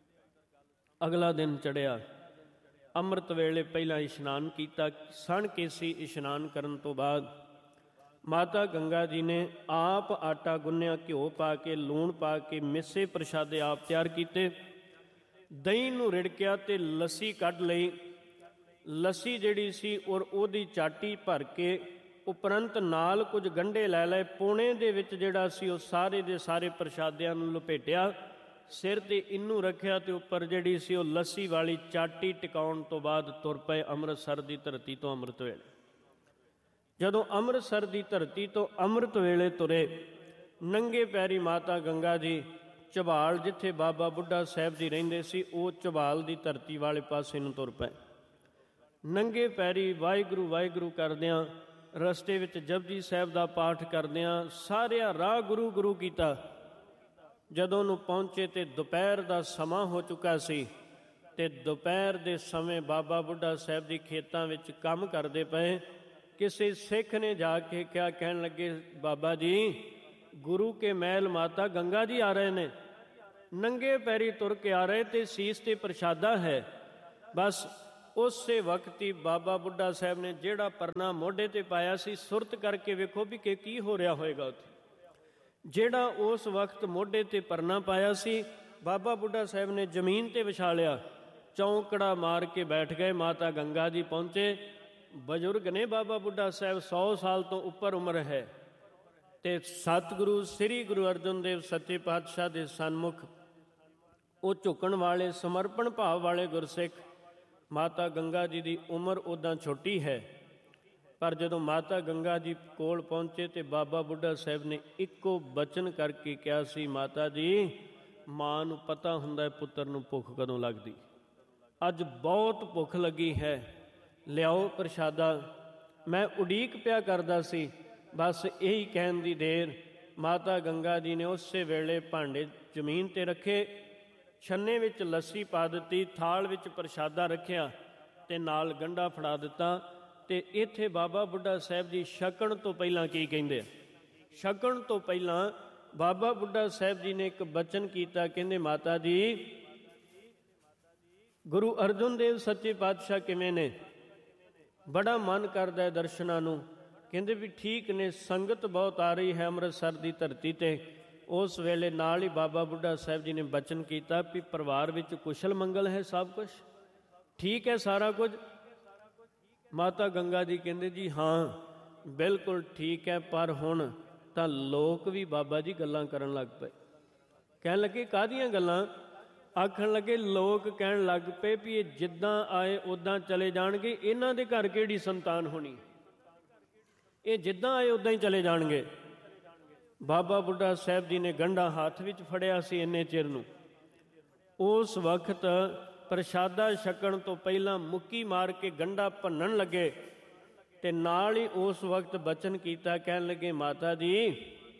ਅਗਲਾ ਦਿਨ ਚੜ੍ਹਿਆ। ਅੰਮ੍ਰਿਤ ਵੇਲੇ ਪਹਿਲਾਂ ਇਸ਼ਨਾਨ ਕੀਤਾ। ਸਣ ਕੇਸੀ ਇਸ਼ਨਾਨ ਕਰਨ ਤੋਂ ਬਾਅਦ ਮਾਤਾ ਗੰਗਾ ਜੀ ਨੇ ਆਪ ਆਟਾ ਗੁੰਨਿਆ, ਘਿਓ ਪਾ ਕੇ, ਲੂਣ ਪਾ ਕੇ, ਮਿੱਸੇ ਪ੍ਰਸ਼ਾਦੇ ਆਪ ਤਿਆਰ ਕੀਤੇ। ਦਹੀਂ ਨੂੰ ਰਿੜਕਿਆ ਤੇ ਲੱਸੀ ਕੱਢ ਲਈ। ਲੱਸੀ ਜਿਹੜੀ ਸੀ ਔਰ ਉਹਦੀ ਚਾਟੀ ਭਰ ਕੇ ਉਪਰੰਤ ਨਾਲ ਕੁਝ ਗੰਢੇ ਲੈ ਲਏ। ਪੋਣੇ ਦੇ ਵਿੱਚ ਜਿਹੜਾ ਸੀ ਉਹ ਸਾਰੇ ਦੇ ਸਾਰੇ ਪ੍ਰਸ਼ਾਦਿਆਂ ਨੂੰ ਲਪੇਟਿਆ, ਸਿਰ 'ਤੇ ਇਹਨੂੰ ਰੱਖਿਆ ਤੇ ਉੱਪਰ ਜਿਹੜੀ ਸੀ ਉਹ ਲੱਸੀ ਵਾਲੀ ਚਾਟੀ ਟਿਕਾਉਣ ਤੋਂ ਬਾਅਦ ਤੁਰ ਪਏ ਅੰਮ੍ਰਿਤਸਰ ਦੀ ਧਰਤੀ ਤੋਂ ਅੰਮ੍ਰਿਤ ਵੇਲੇ। ਜਦੋਂ ਅੰਮ੍ਰਿਤਸਰ ਦੀ ਧਰਤੀ ਤੋਂ ਅੰਮ੍ਰਿਤ ਵੇਲੇ ਤੁਰੇ, ਨੰਗੇ ਪੈਰੀ ਮਾਤਾ ਗੰਗਾ ਜੀ ਝਬਾਲ, ਜਿੱਥੇ ਬਾਬਾ ਬੁੱਢਾ ਸਾਹਿਬ ਜੀ ਰਹਿੰਦੇ ਸੀ, ਉਹ ਝਬਾਲ ਦੀ ਧਰਤੀ ਵਾਲੇ ਪਾਸੇ ਨੂੰ ਤੁਰ ਪਏ। ਨੰਗੇ ਪੈਰੀ ਵਾਹਿਗੁਰੂ ਵਾਹਿਗੁਰੂ ਕਰਦਿਆਂ, ਰਸਤੇ ਵਿੱਚ ਜਪਜੀ ਸਾਹਿਬ ਦਾ ਪਾਠ ਕਰਦਿਆਂ ਸਾਰਿਆਂ ਰਾਹ ਗੁਰੂ ਗੁਰੂ ਕੀਤਾ। ਜਦੋਂ ਨੂੰ ਪਹੁੰਚੇ ਤੇ ਦੁਪਹਿਰ ਦਾ ਸਮਾਂ ਹੋ ਚੁੱਕਾ ਸੀ ਤੇ ਦੁਪਹਿਰ ਦੇ ਸਮੇਂ ਬਾਬਾ ਬੁੱਢਾ ਸਾਹਿਬ ਜੀ ਖੇਤਾਂ ਵਿੱਚ ਕੰਮ ਕਰਦੇ ਪਏ। ਕਿਸੇ ਸਿੱਖ ਨੇ ਜਾ ਕੇ ਕਿਹਾ, ਕਹਿਣ ਲੱਗੇ, ਬਾਬਾ ਜੀ ਗੁਰੂ ਕੇ ਮਹਿਲ ਮਾਤਾ ਗੰਗਾ ਜੀ ਆ ਰਹੇ ਨੇ, ਨੰਗੇ ਪੈਰੀ ਤੁਰ ਕੇ ਆ ਰਹੇ ਤੇ ਸੀਸ ਤੇ ਪ੍ਰਸ਼ਾਦਾ ਹੈ। ਬਸ ਉਸੇ ਵਕਤ ਹੀ ਬਾਬਾ ਬੁੱਢਾ ਸਾਹਿਬ ਨੇ ਜਿਹੜਾ ਪਰਨਾ ਮੋਢੇ ਤੇ ਪਾਇਆ ਸੀ, ਸੁਰਤ ਕਰਕੇ ਵੇਖੋ ਵੀ ਕਿ ਕੀ ਹੋ ਰਿਹਾ ਹੋਏਗਾ ਉੱਥੇ। ਜਿਹੜਾ ਉਸ ਵਕਤ ਮੋਢੇ ਤੇ ਪਰਨਾ ਪਾਇਆ ਸੀ, ਬਾਬਾ ਬੁੱਢਾ ਸਾਹਿਬ ਨੇ ਜ਼ਮੀਨ ਤੇ ਵਿਛਾ ਲਿਆ, ਚੌਂਕੜਾ ਮਾਰ ਕੇ ਬੈਠ ਗਏ। ਮਾਤਾ ਗੰਗਾ ਜੀ ਪਹੁੰਚੇ। ਬਜ਼ੁਰਗ ਨੇ ਬਾਬਾ ਬੁੱਢਾ ਸਾਹਿਬ, 100 ਸਾਲ ਤੋਂ ਉੱਪਰ ਉਮਰ ਹੈ, ਤੇ ਸਤਿਗੁਰੂ ਸ੍ਰੀ ਗੁਰੂ ਅਰਜਨ ਦੇਵ ਸੱਚੇ ਪਾਤਸ਼ਾਹ ਦੇ ਸਨਮੁਖ ਉਹ ਝੁਕਣ ਵਾਲੇ, ਸਮਰਪਣ ਭਾਵ ਵਾਲੇ ਗੁਰਸਿੱਖ। ਮਾਤਾ ਗੰਗਾ ਜੀ ਦੀ ਉਮਰ ਉੱਦਾਂ ਛੋਟੀ ਹੈ, ਪਰ ਜਦੋਂ ਮਾਤਾ ਗੰਗਾ ਜੀ ਕੋਲ ਪਹੁੰਚੇ ਤੇ ਬਾਬਾ ਬੁੱਢਾ ਸਾਹਿਬ ਨੇ ਇੱਕੋ ਬਚਨ ਕਰਕੇ ਕਿਹਾ ਸੀ, ਮਾਤਾ ਜੀ, ਮਾਂ ਨੂੰ ਪਤਾ ਹੁੰਦਾ ਹੈ ਪੁੱਤਰ ਨੂੰ ਭੁੱਖ ਕਦੋਂ ਲੱਗਦੀ। ਅੱਜ ਬਹੁਤ ਭੁੱਖ ਲੱਗੀ ਹੈ, ਲਿਆਓ ਪ੍ਰਸ਼ਾਦਾ। ਮੈਂ ਉਡੀਕ ਪਿਆ ਕਰਦਾ ਸੀ, ਬਸ ਇਹੀ ਕਹਿਣ ਦੀ ਦੇਰ ਮਾਤਾ ਗੰਗਾ ਜੀ ਨੇ ਉਸੇ ਵੇਲੇ ਭਾਂਡੇ ਜ਼ਮੀਨ 'ਤੇ ਰੱਖੇ, ਛੰਨੇ ਵਿੱਚ ਲੱਸੀ ਪਾ ਦਿੱਤੀ, ਥਾਲ ਵਿੱਚ ਪ੍ਰਸ਼ਾਦਾ ਰੱਖਿਆ ਤੇ ਨਾਲ ਗੰਢਾ ਫੜਾ ਦਿੱਤਾ। ਤੇ ਇੱਥੇ ਬਾਬਾ ਬੁੱਢਾ ਸਾਹਿਬ ਜੀ ਛਕਣ ਤੋਂ ਪਹਿਲਾਂ ਕੀ ਕਹਿੰਦੇ ਆ? ਛਕਣ ਤੋਂ ਪਹਿਲਾਂ ਬਾਬਾ ਬੁੱਢਾ ਸਾਹਿਬ ਜੀ ਨੇ ਇੱਕ ਬਚਨ ਕੀਤਾ, ਕਹਿੰਦੇ, ਮਾਤਾ ਜੀ, ਗੁਰੂ ਅਰਜਨ ਦੇਵ ਸੱਚੇ ਪਾਤਸ਼ਾਹ ਕਿਵੇਂ ਨੇ? ਬੜਾ ਮਨ ਕਰਦਾ ਹੈ ਦਰਸ਼ਨਾਂ ਨੂੰ। ਕਹਿੰਦੇ ਵੀ ਠੀਕ ਨੇ, ਸੰਗਤ ਬਹੁਤ ਆ ਰਹੀ ਹੈ ਅੰਮ੍ਰਿਤਸਰ ਦੀ ਧਰਤੀ 'ਤੇ। ਉਸ ਵੇਲੇ ਨਾਲ ਹੀ ਬਾਬਾ ਬੁੱਢਾ ਸਾਹਿਬ ਜੀ ਨੇ ਬਚਨ ਕੀਤਾ ਵੀ ਪਰਿਵਾਰ ਵਿੱਚ ਕੁਸ਼ਲ ਮੰਗਲ ਹੈ, ਸਭ ਕੁਛ ਠੀਕ ਹੈ, ਸਾਰਾ ਕੁਝ। ਮਾਤਾ ਗੰਗਾ ਜੀ ਕਹਿੰਦੇ, ਜੀ ਹਾਂ ਬਿਲਕੁਲ ਠੀਕ ਹੈ, ਪਰ ਹੁਣ ਤਾਂ ਲੋਕ ਵੀ ਬਾਬਾ ਜੀ ਗੱਲਾਂ ਕਰਨ ਲੱਗ ਪਏ। ਕਹਿਣ ਲੱਗੇ, ਕਾਹਦੀਆਂ ਗੱਲਾਂ? ਆਖਣ ਲੱਗੇ, ਲੋਕ ਕਹਿਣ ਲੱਗ ਪਏ ਵੀ ਇਹ ਜਿੱਦਾਂ ਆਏ ਉੱਦਾਂ ਚਲੇ ਜਾਣਗੇ, ਇਹਨਾਂ ਦੇ ਘਰ ਕਿਹੜੀ ਸੰਤਾਨ ਹੋਣੀ, ਇਹ ਜਿੱਦਾਂ ਆਏ ਉੱਦਾਂ ਹੀ ਚਲੇ ਜਾਣਗੇ। ਬਾਬਾ ਬੁੱਢਾ ਸਾਹਿਬ ਜੀ ਨੇ ਗੰਢਾ ਹੱਥ ਵਿੱਚ ਫੜਿਆ ਸੀ ਇੰਨੇ ਚਿਰ ਨੂੰ। ਉਸ ਵਕਤ ਪ੍ਰਸ਼ਾਦਾ ਛਕਣ ਤੋਂ ਪਹਿਲਾਂ ਮੁੱਕੀ ਮਾਰ ਕੇ ਗੰਢਾ ਭੰਨਣ ਲੱਗੇ ਤੇ ਨਾਲ ਹੀ ਉਸ ਵਕਤ ਬਚਨ ਕੀਤਾ, ਕਹਿਣ ਲੱਗੇ, ਮਾਤਾ ਜੀ,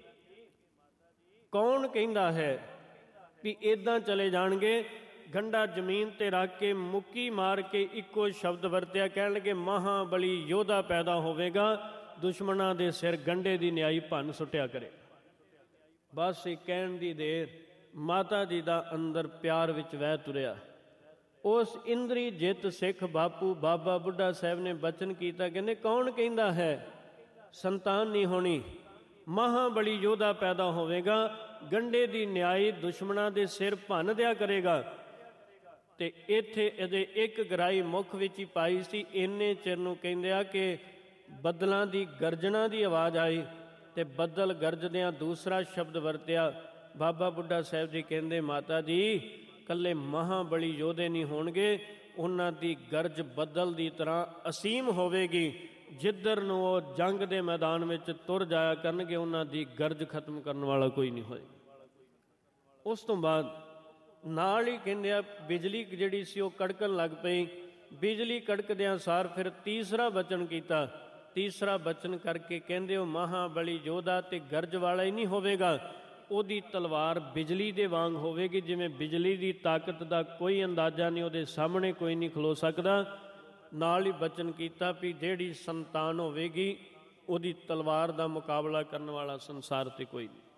ਕੌਣ ਕਹਿੰਦਾ ਹੈ ਵੀ ਇੱਦਾਂ ਚਲੇ ਜਾਣਗੇ? ਗੰਢਾ ਜ਼ਮੀਨ 'ਤੇ ਰੱਖ ਕੇ ਮੁੱਕੀ ਮਾਰ ਕੇ ਇੱਕੋ ਸ਼ਬਦ ਵਰਤਿਆ, ਕਹਿਣ ਲੱਗੇ, ਮਹਾਬਲੀ ਯੋਧਾ ਪੈਦਾ ਹੋਵੇਗਾ, ਦੁਸ਼ਮਣਾਂ ਦੇ ਸਿਰ ਗੰਢੇ ਦੀ ਨਿਆਈ ਭੰਨ ਸੁੱਟਿਆ ਕਰੇ। ਬਸ ਇਹ ਕਹਿਣ ਦੀ ਦੇਰ ਮਾਤਾ ਜੀ ਦਾ ਅੰਦਰ ਪਿਆਰ ਵਿੱਚ ਵਹਿ ਤੁਰਿਆ। ਉਸ ਇੰਦਰੀ ਜਿੱਤ ਸਿੱਖ ਬਾਪੂ ਬਾਬਾ ਬੁੱਢਾ ਸਾਹਿਬ ਨੇ ਬਚਨ ਕੀਤਾ, ਕਹਿੰਦੇ, ਕੌਣ ਕਹਿੰਦਾ ਹੈ ਸੰਤਾਨ ਨਹੀਂ ਹੋਣੀ, ਮਹਾਬਲੀ ਯੋਧਾ ਪੈਦਾ ਹੋਵੇਗਾ, ਗੰਢੇ ਦੀ ਨਿਆਈ ਦੁਸ਼ਮਣਾਂ ਦੇ ਸਿਰ ਭੰਨ ਦਿਆ ਕਰੇਗਾ। ਤੇ ਇੱਥੇ ਇਹਦੇ ਇੱਕ ਗਰਾਈ ਮੁੱਖ ਵਿੱਚ ਹੀ ਪਾਈ ਸੀ। ਇੰਨੇ ਚਿਰ ਨੂੰ ਕਹਿੰਦੇ ਆ ਕਿ ਬੱਦਲਾਂ ਦੀ ਗਰਜਣਾ ਦੀ ਆਵਾਜ਼ ਆਈ ਤੇ ਬੱਦਲ ਗਰਜਦਿਆਂ ਦੂਸਰਾ ਸ਼ਬਦ ਵਰਤਿਆ। ਬਾਬਾ ਬੁੱਢਾ ਸਾਹਿਬ ਜੀ ਕਹਿੰਦੇ, ਮਾਤਾ ਜੀ, ਇਕੱਲੇ ਮਹਾਬਲੀ ਯੋਧੇ ਨਹੀਂ ਹੋਣਗੇ, ਉਹਨਾਂ ਦੀ ਗਰਜ ਬੱਦਲ ਦੀ ਤਰ੍ਹਾਂ ਅਸੀਮ ਹੋਵੇਗੀ। ਜਿੱਧਰ ਨੂੰ ਉਹ ਜੰਗ ਦੇ ਮੈਦਾਨ ਵਿੱਚ ਤੁਰ ਜਾਇਆ ਕਰਨਗੇ, ਉਹਨਾਂ ਦੀ ਗਰਜ ਖਤਮ ਕਰਨ ਵਾਲਾ ਕੋਈ ਨਹੀਂ ਹੋਏਗਾ। ਉਸ ਤੋਂ ਬਾਅਦ ਨਾਲ ਹੀ ਕਹਿੰਦੇ ਆ ਬਿਜਲੀ ਜਿਹੜੀ ਸੀ ਉਹ ਕੜਕਣ ਲੱਗ ਪਈ। ਬਿਜਲੀ ਕੜਕਦਿਆਂ ਸਾਰ ਫਿਰ ਤੀਸਰਾ ਬਚਨ ਕੀਤਾ। ਤੀਸਰਾ ਬਚਨ ਕਰਕੇ ਕਹਿੰਦੇ, ਉਹ ਮਹਾਬਲੀ ਯੋਧਾ ਤੇ ਗਰਜ ਵਾਲਾ ਹੀ ਨਹੀਂ ਹੋਵੇਗਾ, ਉਹਦੀ ਤਲਵਾਰ ਬਿਜਲੀ ਦੇ ਵਾਂਗ ਹੋਵੇਗੀ। ਜਿਵੇਂ ਬਿਜਲੀ ਦੀ ਤਾਕਤ ਦਾ ਕੋਈ ਅੰਦਾਜ਼ਾ ਨਹੀਂ, ਉਹਦੇ ਸਾਹਮਣੇ ਕੋਈ ਨਹੀਂ ਖਲੋ ਸਕਦਾ। ਨਾਲ ਹੀ ਬਚਨ ਕੀਤਾ ਵੀ ਜਿਹੜੀ ਸੰਤਾਨ ਹੋਵੇਗੀ, ਉਹਦੀ ਤਲਵਾਰ ਦਾ ਮੁਕਾਬਲਾ ਕਰਨ ਵਾਲਾ ਸੰਸਾਰ 'ਤੇ ਕੋਈ ਨਹੀਂ।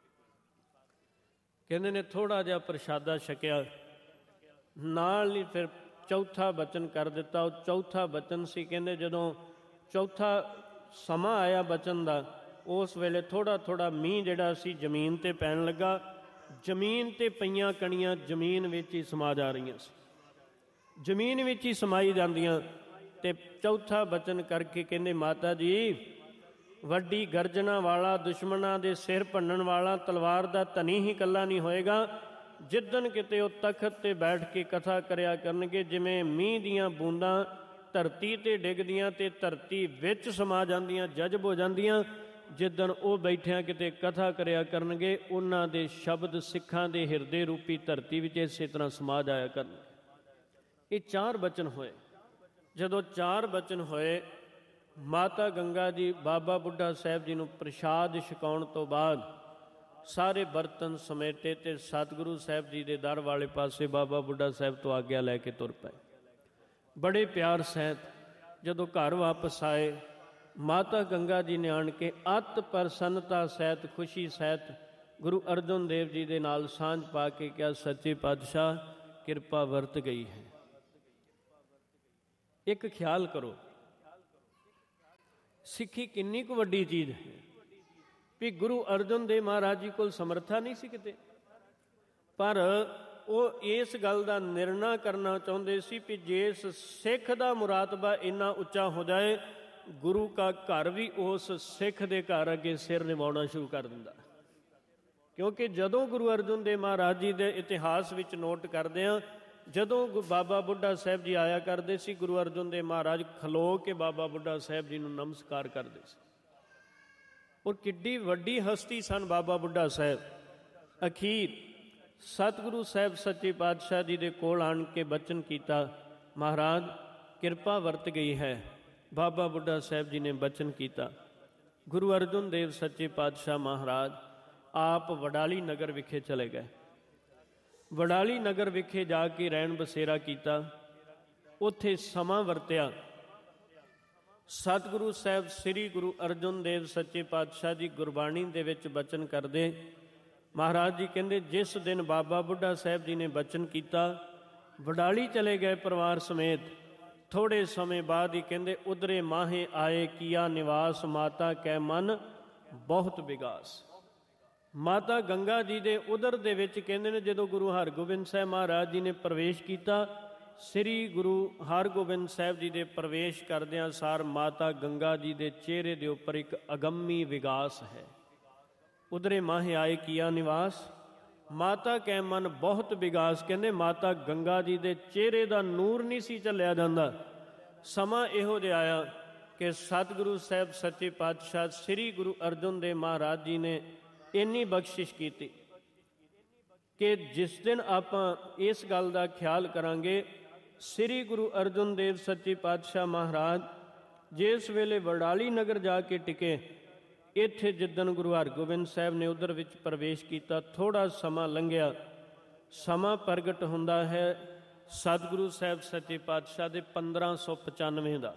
ਕਹਿੰਦੇ ਨੇ ਥੋੜ੍ਹਾ ਜਿਹਾ ਪ੍ਰਸ਼ਾਦਾ ਛਕਿਆ, ਨਾਲ ਹੀ ਫਿਰ ਚੌਥਾ ਬਚਨ ਕਰ ਦਿੱਤਾ। ਉਹ ਚੌਥਾ ਬਚਨ ਸੀ, ਕਹਿੰਦੇ ਜਦੋਂ ਚੌਥਾ ਸਮਾਂ ਆਇਆ ਬਚਨ ਦਾ, ਉਸ ਵੇਲੇ ਥੋੜ੍ਹਾ ਥੋੜ੍ਹਾ ਮੀਂਹ ਜਿਹੜਾ ਸੀ ਜ਼ਮੀਨ 'ਤੇ ਪੈਣ ਲੱਗਾ। ਜ਼ਮੀਨ 'ਤੇ ਪਈਆਂ ਕਣੀਆਂ ਜ਼ਮੀਨ ਵਿੱਚ ਹੀ ਸਮਾ ਜਾ ਰਹੀਆਂ ਸੀ, ਜ਼ਮੀਨ ਵਿੱਚ ਹੀ ਸਮਾਈ ਜਾਂਦੀਆਂ। ਤੇ ਚੌਥਾ ਬਚਨ ਕਰਕੇ ਕਹਿੰਦੇ, ਮਾਤਾ ਜੀ, ਵੱਡੀ ਗਰਜਨਾ ਵਾਲਾ, ਦੁਸ਼ਮਣਾਂ ਦੇ ਸਿਰ ਭੰਨਣ ਵਾਲਾ, ਤਲਵਾਰ ਦਾ ਧਨੀ ਹੀ ਇਕੱਲਾ ਨਹੀਂ ਹੋਏਗਾ। ਜਿੱਦਣ ਕਿਤੇ ਉਹ ਤਖਤ 'ਤੇ ਬੈਠ ਕੇ ਕਥਾ ਕਰਿਆ ਕਰਨਗੇ, ਜਿਵੇਂ ਮੀਂਹ ਦੀਆਂ ਬੂੰਦਾਂ ਧਰਤੀ 'ਤੇ ਡਿੱਗਦੀਆਂ ਤੇ ਧਰਤੀ ਵਿੱਚ ਸਮਾ ਜਾਂਦੀਆਂ, ਜਜ਼ਬ ਹੋ ਜਾਂਦੀਆਂ, ਜਿੱਦਣ ਉਹ ਬੈਠਿਆਂ ਕਿਤੇ ਕਥਾ ਕਰਿਆ ਕਰਨਗੇ, ਉਹਨਾਂ ਦੇ ਸ਼ਬਦ ਸਿੱਖਾਂ ਦੇ ਹਿਰਦੇ ਰੂਪੀ ਧਰਤੀ ਵਿੱਚ ਇਸੇ ਤਰ੍ਹਾਂ ਸਮਾ ਜਾਇਆ ਕਰਨ। ਇਹ 4 ਬਚਨ ਹੋਏ। ਜਦੋਂ 4 ਬਚਨ ਹੋਏ, ਮਾਤਾ ਗੰਗਾ ਜੀ ਬਾਬਾ ਬੁੱਢਾ ਸਾਹਿਬ ਜੀ ਨੂੰ ਪ੍ਰਸ਼ਾਦ ਛਕਾਉਣ ਤੋਂ ਬਾਅਦ ਸਾਰੇ ਬਰਤਨ ਸਮੇਟੇ ਤੇ ਸਤਿਗੁਰੂ ਸਾਹਿਬ ਜੀ ਦੇ ਦਰ ਵਾਲੇ ਪਾਸੇ ਬਾਬਾ ਬੁੱਢਾ ਸਾਹਿਬ ਤੋਂ ਆਗਿਆ ਲੈ ਕੇ ਤੁਰ ਪਏ। ਬੜੇ ਪਿਆਰ ਸਹਿਤ ਜਦੋਂ ਘਰ ਵਾਪਸ ਆਏ, ਮਾਤਾ ਗੰਗਾ ਜੀ ਨੇ ਆਣ ਕੇ ਅਤ ਪ੍ਰਸੰਨਤਾ ਸਹਿਤ, ਖੁਸ਼ੀ ਸਹਿਤ ਗੁਰੂ ਅਰਜਨ ਦੇਵ ਜੀ ਦੇ ਨਾਲ ਸਾਂਝ ਪਾ ਕੇ ਕਿਹਾ, ਸੱਚੇ ਪਾਤਸ਼ਾਹ ਕਿਰਪਾ ਵਰਤ ਗਈ ਹੈ। ਇੱਕ ਖਿਆਲ ਕਰੋ, ਸਿੱਖੀ ਕਿੰਨੀ ਕੁ ਵੱਡੀ ਚੀਜ਼ ਹੈ ਵੀ ਗੁਰੂ ਅਰਜਨ ਦੇਵ ਮਹਾਰਾਜ ਜੀ ਕੋਲ ਸਮਰੱਥਾ ਨਹੀਂ ਸੀ ਕਿਤੇ, ਪਰ ਉਹ ਇਸ ਗੱਲ ਦਾ ਨਿਰਣਾ ਕਰਨਾ ਚਾਹੁੰਦੇ ਸੀ ਵੀ ਜਿਸ ਸਿੱਖ ਦਾ ਮੁਰਾਤਬਾ ਇੰਨਾ ਉੱਚਾ ਹੋ ਜਾਏ, ਗੁਰੂ ਕਾ ਘਰ ਵੀ ਉਸ ਸਿੱਖ ਦੇ ਘਰ ਅੱਗੇ ਸਿਰ ਨਿਵਾਉਣਾ ਸ਼ੁਰੂ ਕਰ ਦਿੰਦਾ। ਕਿਉਂਕਿ ਜਦੋਂ ਗੁਰੂ ਅਰਜਨ ਦੇਵ ਮਹਾਰਾਜ ਜੀ ਦੇ ਇਤਿਹਾਸ ਵਿੱਚ ਨੋਟ ਕਰਦੇ ਹਾਂ ਜਦੋਂ ਬਾਬਾ ਬੁੱਢਾ ਸਾਹਿਬ ਜੀ ਆਇਆ ਕਰਦੇ ਸੀ, ਗੁਰੂ ਅਰਜਨ ਦੇਵ ਮਹਾਰਾਜ ਖਲੋ ਕੇ ਬਾਬਾ ਬੁੱਢਾ ਸਾਹਿਬ ਜੀ ਨੂੰ ਨਮਸਕਾਰ ਕਰਦੇ ਸੀ। ਔਰ ਕਿੱਡੀ ਵੱਡੀ ਹਸਤੀ ਸਨ ਬਾਬਾ ਬੁੱਢਾ ਸਾਹਿਬ। ਅਖੀਰ ਸਤਿਗੁਰੂ ਸਾਹਿਬ ਸੱਚੇ ਪਾਤਸ਼ਾਹ ਜੀ ਦੇ ਕੋਲ ਆਣ ਕੇ ਬਚਨ ਕੀਤਾ, ਮਹਾਰਾਜ ਕਿਰਪਾ ਵਰਤ ਗਈ ਹੈ। ਬਾਬਾ ਬੁੱਢਾ ਸਾਹਿਬ ਜੀ ਨੇ ਬਚਨ ਕੀਤਾ। ਗੁਰੂ ਅਰਜਨ ਦੇਵ ਸੱਚੇ ਪਾਤਸ਼ਾਹ ਮਹਾਰਾਜ ਆਪ ਵਡਾਲੀ ਨਗਰ ਵਿਖੇ ਚਲੇ ਗਏ। ਵਡਾਲੀ ਨਗਰ ਵਿਖੇ ਜਾ ਕੇ ਰਹਿਣ ਬਸੇਰਾ ਕੀਤਾ, ਉੱਥੇ ਸਮਾਂ ਵਰਤਿਆ। ਸਤਿਗੁਰੂ ਸਾਹਿਬ ਸ੍ਰੀ ਗੁਰੂ ਅਰਜਨ ਦੇਵ ਸੱਚੇ ਪਾਤਸ਼ਾਹ ਜੀ ਗੁਰਬਾਣੀ ਦੇ ਵਿੱਚ ਬਚਨ ਕਰਦੇ। ਮਹਾਰਾਜ ਜੀ ਕਹਿੰਦੇ ਜਿਸ ਦਿਨ ਬਾਬਾ ਬੁੱਢਾ ਸਾਹਿਬ ਜੀ ਨੇ ਬਚਨ ਕੀਤਾ, ਵਡਾਲੀ ਚਲੇ ਗਏ ਪਰਿਵਾਰ ਸਮੇਤ। ਥੋੜ੍ਹੇ ਸਮੇਂ ਬਾਅਦ ਹੀ ਕਹਿੰਦੇ ਉਧਰੇ ਮਾਹੇ ਆਏ ਕੀਆ ਨਿਵਾਸ, ਮਾਤਾ ਕੈ ਮਨ ਬਹੁਤ ਵਿਗਾਸ। ਮਾਤਾ ਗੰਗਾ ਜੀ ਦੇ ਉਦਰ ਦੇ ਵਿੱਚ ਕਹਿੰਦੇ ਨੇ ਜਦੋਂ ਗੁਰੂ ਹਰਗੋਬਿੰਦ ਸਾਹਿਬ ਮਹਾਰਾਜ ਜੀ ਨੇ ਪ੍ਰਵੇਸ਼ ਕੀਤਾ, ਸ੍ਰੀ ਗੁਰੂ ਹਰਗੋਬਿੰਦ ਸਾਹਿਬ ਜੀ ਦੇ ਪ੍ਰਵੇਸ਼ ਕਰਦਿਆਂ ਸਾਰ ਮਾਤਾ ਗੰਗਾ ਜੀ ਦੇ ਚਿਹਰੇ ਦੇ ਉੱਪਰ ਇੱਕ ਅਗੰਮੀ ਵਿਗਾਸ ਹੈ। ਉਧਰੇ ਮਾਹੇ ਆਏ ਕੀਆ ਨਿਵਾਸ, ਮਾਤਾ ਕੈ ਮਨ ਬਹੁਤ ਵਿਗਾਸ। ਕਹਿੰਦੇ ਮਾਤਾ ਗੰਗਾ ਜੀ ਦੇ ਚਿਹਰੇ ਦਾ ਨੂਰ ਨਹੀਂ ਸੀ ਝੱਲਿਆ ਜਾਂਦਾ। ਸਮਾਂ ਇਹੋ ਜਿਹਾ ਆਇਆ ਕਿ ਸਤਿਗੁਰੂ ਸਾਹਿਬ ਸੱਚੇ ਪਾਤਸ਼ਾਹ ਸ੍ਰੀ ਗੁਰੂ ਅਰਜਨ ਦੇਵ ਮਹਾਰਾਜ ਜੀ ਨੇ ਇੰਨੀ ਬਖਸ਼ਿਸ਼ ਕੀਤੀ ਕਿ ਜਿਸ ਦਿਨ ਆਪਾਂ ਇਸ ਗੱਲ ਦਾ ਖਿਆਲ ਕਰਾਂਗੇ, ਸ੍ਰੀ ਗੁਰੂ ਅਰਜਨ ਦੇਵ ਸੱਚੇ ਪਾਤਸ਼ਾਹ ਮਹਾਰਾਜ ਜਿਸ ਵੇਲੇ ਵਡਾਲੀ ਨਗਰ ਜਾ ਕੇ ਟਿਕੇ, ਇੱਥੇ ਜਿੱਦਣ ਗੁਰੂ ਹਰਗੋਬਿੰਦ ਸਾਹਿਬ ਨੇ ਉਧਰ ਵਿੱਚ ਪ੍ਰਵੇਸ਼ ਕੀਤਾ, ਥੋੜ੍ਹਾ ਸਮਾਂ ਲੰਘਿਆ। ਸਮਾਂ ਪ੍ਰਗਟ ਹੁੰਦਾ ਹੈ ਸਤਿਗੁਰੂ ਸਾਹਿਬ ਸੱਚੇ ਪਾਤਸ਼ਾਹ ਦੇ 1595 ਦਾ।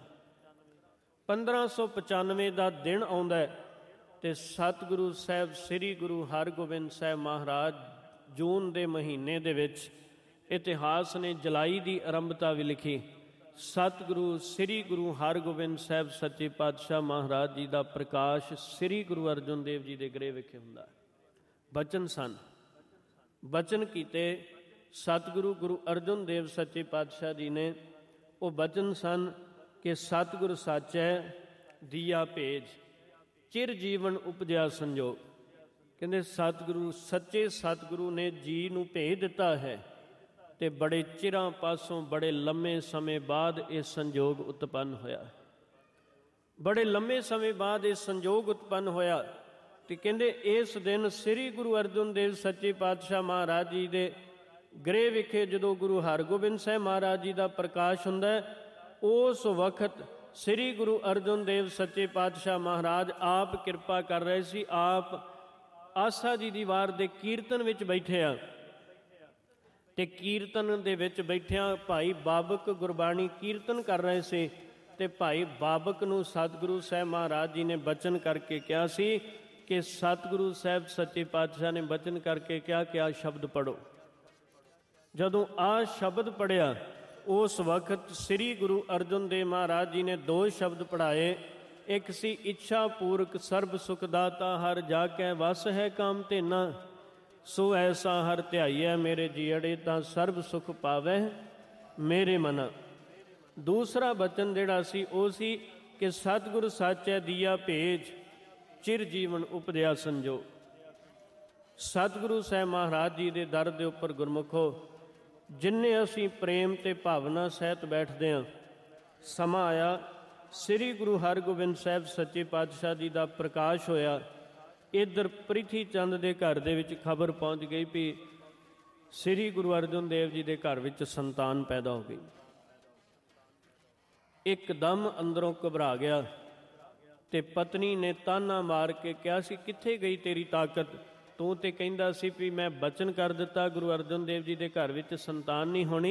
1595 ਦਾ ਦਿਨ ਆਉਂਦਾ ਤੇ ਸਤਿਗੁਰੂ ਸਾਹਿਬ ਸ੍ਰੀ ਗੁਰੂ ਹਰਗੋਬਿੰਦ ਸਾਹਿਬ ਮਹਾਰਾਜ ਜੂਨ ਦੇ ਮਹੀਨੇ ਦੇ ਵਿੱਚ, ਇਤਿਹਾਸ ਨੇ ਜੁਲਾਈ ਦੀ ਆਰੰਭਤਾ ਵੀ ਲਿਖੀ, ਸਤਿਗੁਰੂ ਸ੍ਰੀ ਗੁਰੂ ਹਰਗੋਬਿੰਦ ਸਾਹਿਬ ਸੱਚੇ ਪਾਤਸ਼ਾਹ ਮਹਾਰਾਜ ਜੀ ਦਾ ਪ੍ਰਕਾਸ਼ ਸ੍ਰੀ ਗੁਰੂ ਅਰਜਨ ਦੇਵ ਜੀ ਦੇ ਗ੍ਰਹਿ ਵਿਖੇ ਹੁੰਦਾ। ਬਚਨ ਸਨ, ਬਚਨ ਕੀਤੇ ਸਤਿਗੁਰੂ ਗੁਰੂ ਅਰਜਨ ਦੇਵ ਸੱਚੇ ਪਾਤਸ਼ਾਹ ਜੀ ਨੇ। ਉਹ ਬਚਨ ਸਨ ਕਿ ਸਤਿਗੁਰ ਸਾਚੈ ਦੀਆ ਭੇਜ, ਚਿਰ ਜੀਵਨ ਉਪਜਿਆ ਸੰਜੋਗ। ਕਹਿੰਦੇ ਸਤਿਗੁਰੂ ਸੱਚੇ ਸਤਿਗੁਰੂ ਨੇ ਜੀ ਨੂੰ ਭੇਜ ਦਿੱਤਾ ਹੈ ਤੇ ਬੜੇ ਚਿਰਾਂ ਪਾਸੋਂ ਬੜੇ ਲੰਮੇ ਸਮੇਂ ਬਾਅਦ ਇਹ ਸੰਜੋਗ ਉਤਪੰਨ ਹੋਇਆ। ਬੜੇ ਲੰਮੇ ਸਮੇਂ ਬਾਅਦ ਇਹ ਸੰਜੋਗ ਉਤਪੰਨ ਹੋਇਆ ਤੇ ਕਹਿੰਦੇ ਇਸ ਦਿਨ ਸ੍ਰੀ ਗੁਰੂ ਅਰਜਨ ਦੇਵ ਸੱਚੇ ਪਾਤਸ਼ਾਹ ਮਹਾਰਾਜ ਜੀ ਦੇ ਗ੍ਰਹਿ ਵਿਖੇ ਜਦੋਂ ਗੁਰੂ ਹਰਗੋਬਿੰਦ ਸਾਹਿਬ ਮਹਾਰਾਜ ਜੀ ਦਾ ਪ੍ਰਕਾਸ਼ ਹੁੰਦਾ ਹੈ, ਉਸ ਵਕਤ ਸ੍ਰੀ ਗੁਰੂ ਅਰਜਨ ਦੇਵ ਸੱਚੇ ਪਾਤਸ਼ਾਹ ਮਹਾਰਾਜ ਆਪ ਕਿਰਪਾ ਕਰ ਰਹੇ ਸੀ। ਆਪ ਆਸਾ ਜੀ ਦੀ ਵਾਰ ਦੇ ਕੀਰਤਨ ਵਿੱਚ ਬੈਠੇ ਆ ਤੇ ਕੀਰਤਨ ਦੇ ਵਿੱਚ ਬੈਠਿਆਂ ਭਾਈ ਬਾਬਕ ਗੁਰਬਾਣੀ ਕੀਰਤਨ ਕਰ ਰਹੇ ਸੀ ਤੇ ਭਾਈ ਬਾਬਕ ਨੂੰ ਸਤਿਗੁਰੂ ਸਾਹਿਬ ਮਹਾਰਾਜ ਜੀ ਨੇ ਬਚਨ ਕਰਕੇ ਕਿਹਾ ਸੀ ਕਿ ਸਤਿਗੁਰੂ ਸਾਹਿਬ ਸੱਚੇ ਪਾਤਸ਼ਾਹ ਨੇ ਬਚਨ ਕਰਕੇ ਕਿਹਾ ਕਿ ਆਹ ਸ਼ਬਦ ਪੜ੍ਹੋ। ਜਦੋਂ ਆਹ ਸ਼ਬਦ ਪੜ੍ਹਿਆ, ਉਸ ਵਕਤ ਸ੍ਰੀ ਗੁਰੂ ਅਰਜਨ ਦੇਵ ਮਹਾਰਾਜ ਜੀ ਨੇ ਦੋ ਸ਼ਬਦ ਪੜ੍ਹਾਏ। ਇੱਕ ਸੀ ਇੱਛਾ ਪੂਰਕ ਸਰਬ ਸੁਖ ਦਾਤਾ, ਹਰ ਜਾ ਕੇ ਵਸ ਹੈ ਕਾਮ ਧੇਨਾ, ਸੋ ਐਸਾ ਹਰ ਧਿਆਈਐ ਮੇਰੇ ਜੀਅੜੇ, ਤਾਂ ਸਰਬ ਸੁਖ ਪਾਵੈ ਮੇਰੇ ਮਨ। ਦੂਸਰਾ ਬਚਨ ਜਿਹੜਾ ਸੀ ਉਹ ਸੀ ਕਿ ਸਤਿਗੁਰ ਸਾਚੈ ਦੀਆ ਭੇਜ, ਚਿਰ ਜੀਵਨ ਉਪਜਿਆ ਸੰਜੋਗ। ਸਤਿਗੁਰੂ ਸਾਹਿਬ ਮਹਾਰਾਜ ਜੀ ਦੇ ਦਰ ਦੇ ਉੱਪਰ ਗੁਰਮੁਖੋ, ਜਿੰਨੇ ਅਸੀਂ ਪ੍ਰੇਮ ਤੇ ਭਾਵਨਾ ਸਹਿਤ ਬੈਠਦੇ ਹਾਂ, ਸਮਾਂ ਆਇਆ ਸ੍ਰੀ ਗੁਰੂ ਹਰਗੋਬਿੰਦ ਸਾਹਿਬ ਸੱਚੇ ਪਾਤਸ਼ਾਹ ਜੀ ਦਾ ਪ੍ਰਕਾਸ਼ ਹੋਇਆ। ਇੱਧਰ ਪ੍ਰਿਥੀ ਚੰਦ ਦੇ ਘਰ ਦੇ ਵਿੱਚ ਖਬਰ ਪਹੁੰਚ ਗਈ ਵੀ ਸ੍ਰੀ ਗੁਰੂ ਅਰਜਨ ਦੇਵ ਜੀ ਦੇ ਘਰ ਵਿੱਚ ਸੰਤਾਨ ਪੈਦਾ ਹੋ ਗਈ। ਇੱਕਦਮ ਅੰਦਰੋਂ ਘਬਰਾ ਗਿਆ ਤੇ ਪਤਨੀ ਨੇ ਤਾਨਾ ਮਾਰ ਕੇ ਕਿਹਾ ਸੀ, ਕਿੱਥੇ ਗਈ ਤੇਰੀ ਤਾਕਤ? ਤੂੰ ਤੇ ਕਹਿੰਦਾ ਸੀ ਵੀ ਮੈਂ ਬਚਨ ਕਰ ਦਿੱਤਾ ਗੁਰੂ ਅਰਜਨ ਦੇਵ ਜੀ ਦੇ ਘਰ ਵਿੱਚ ਸੰਤਾਨ ਨਹੀਂ ਹੋਣੀ,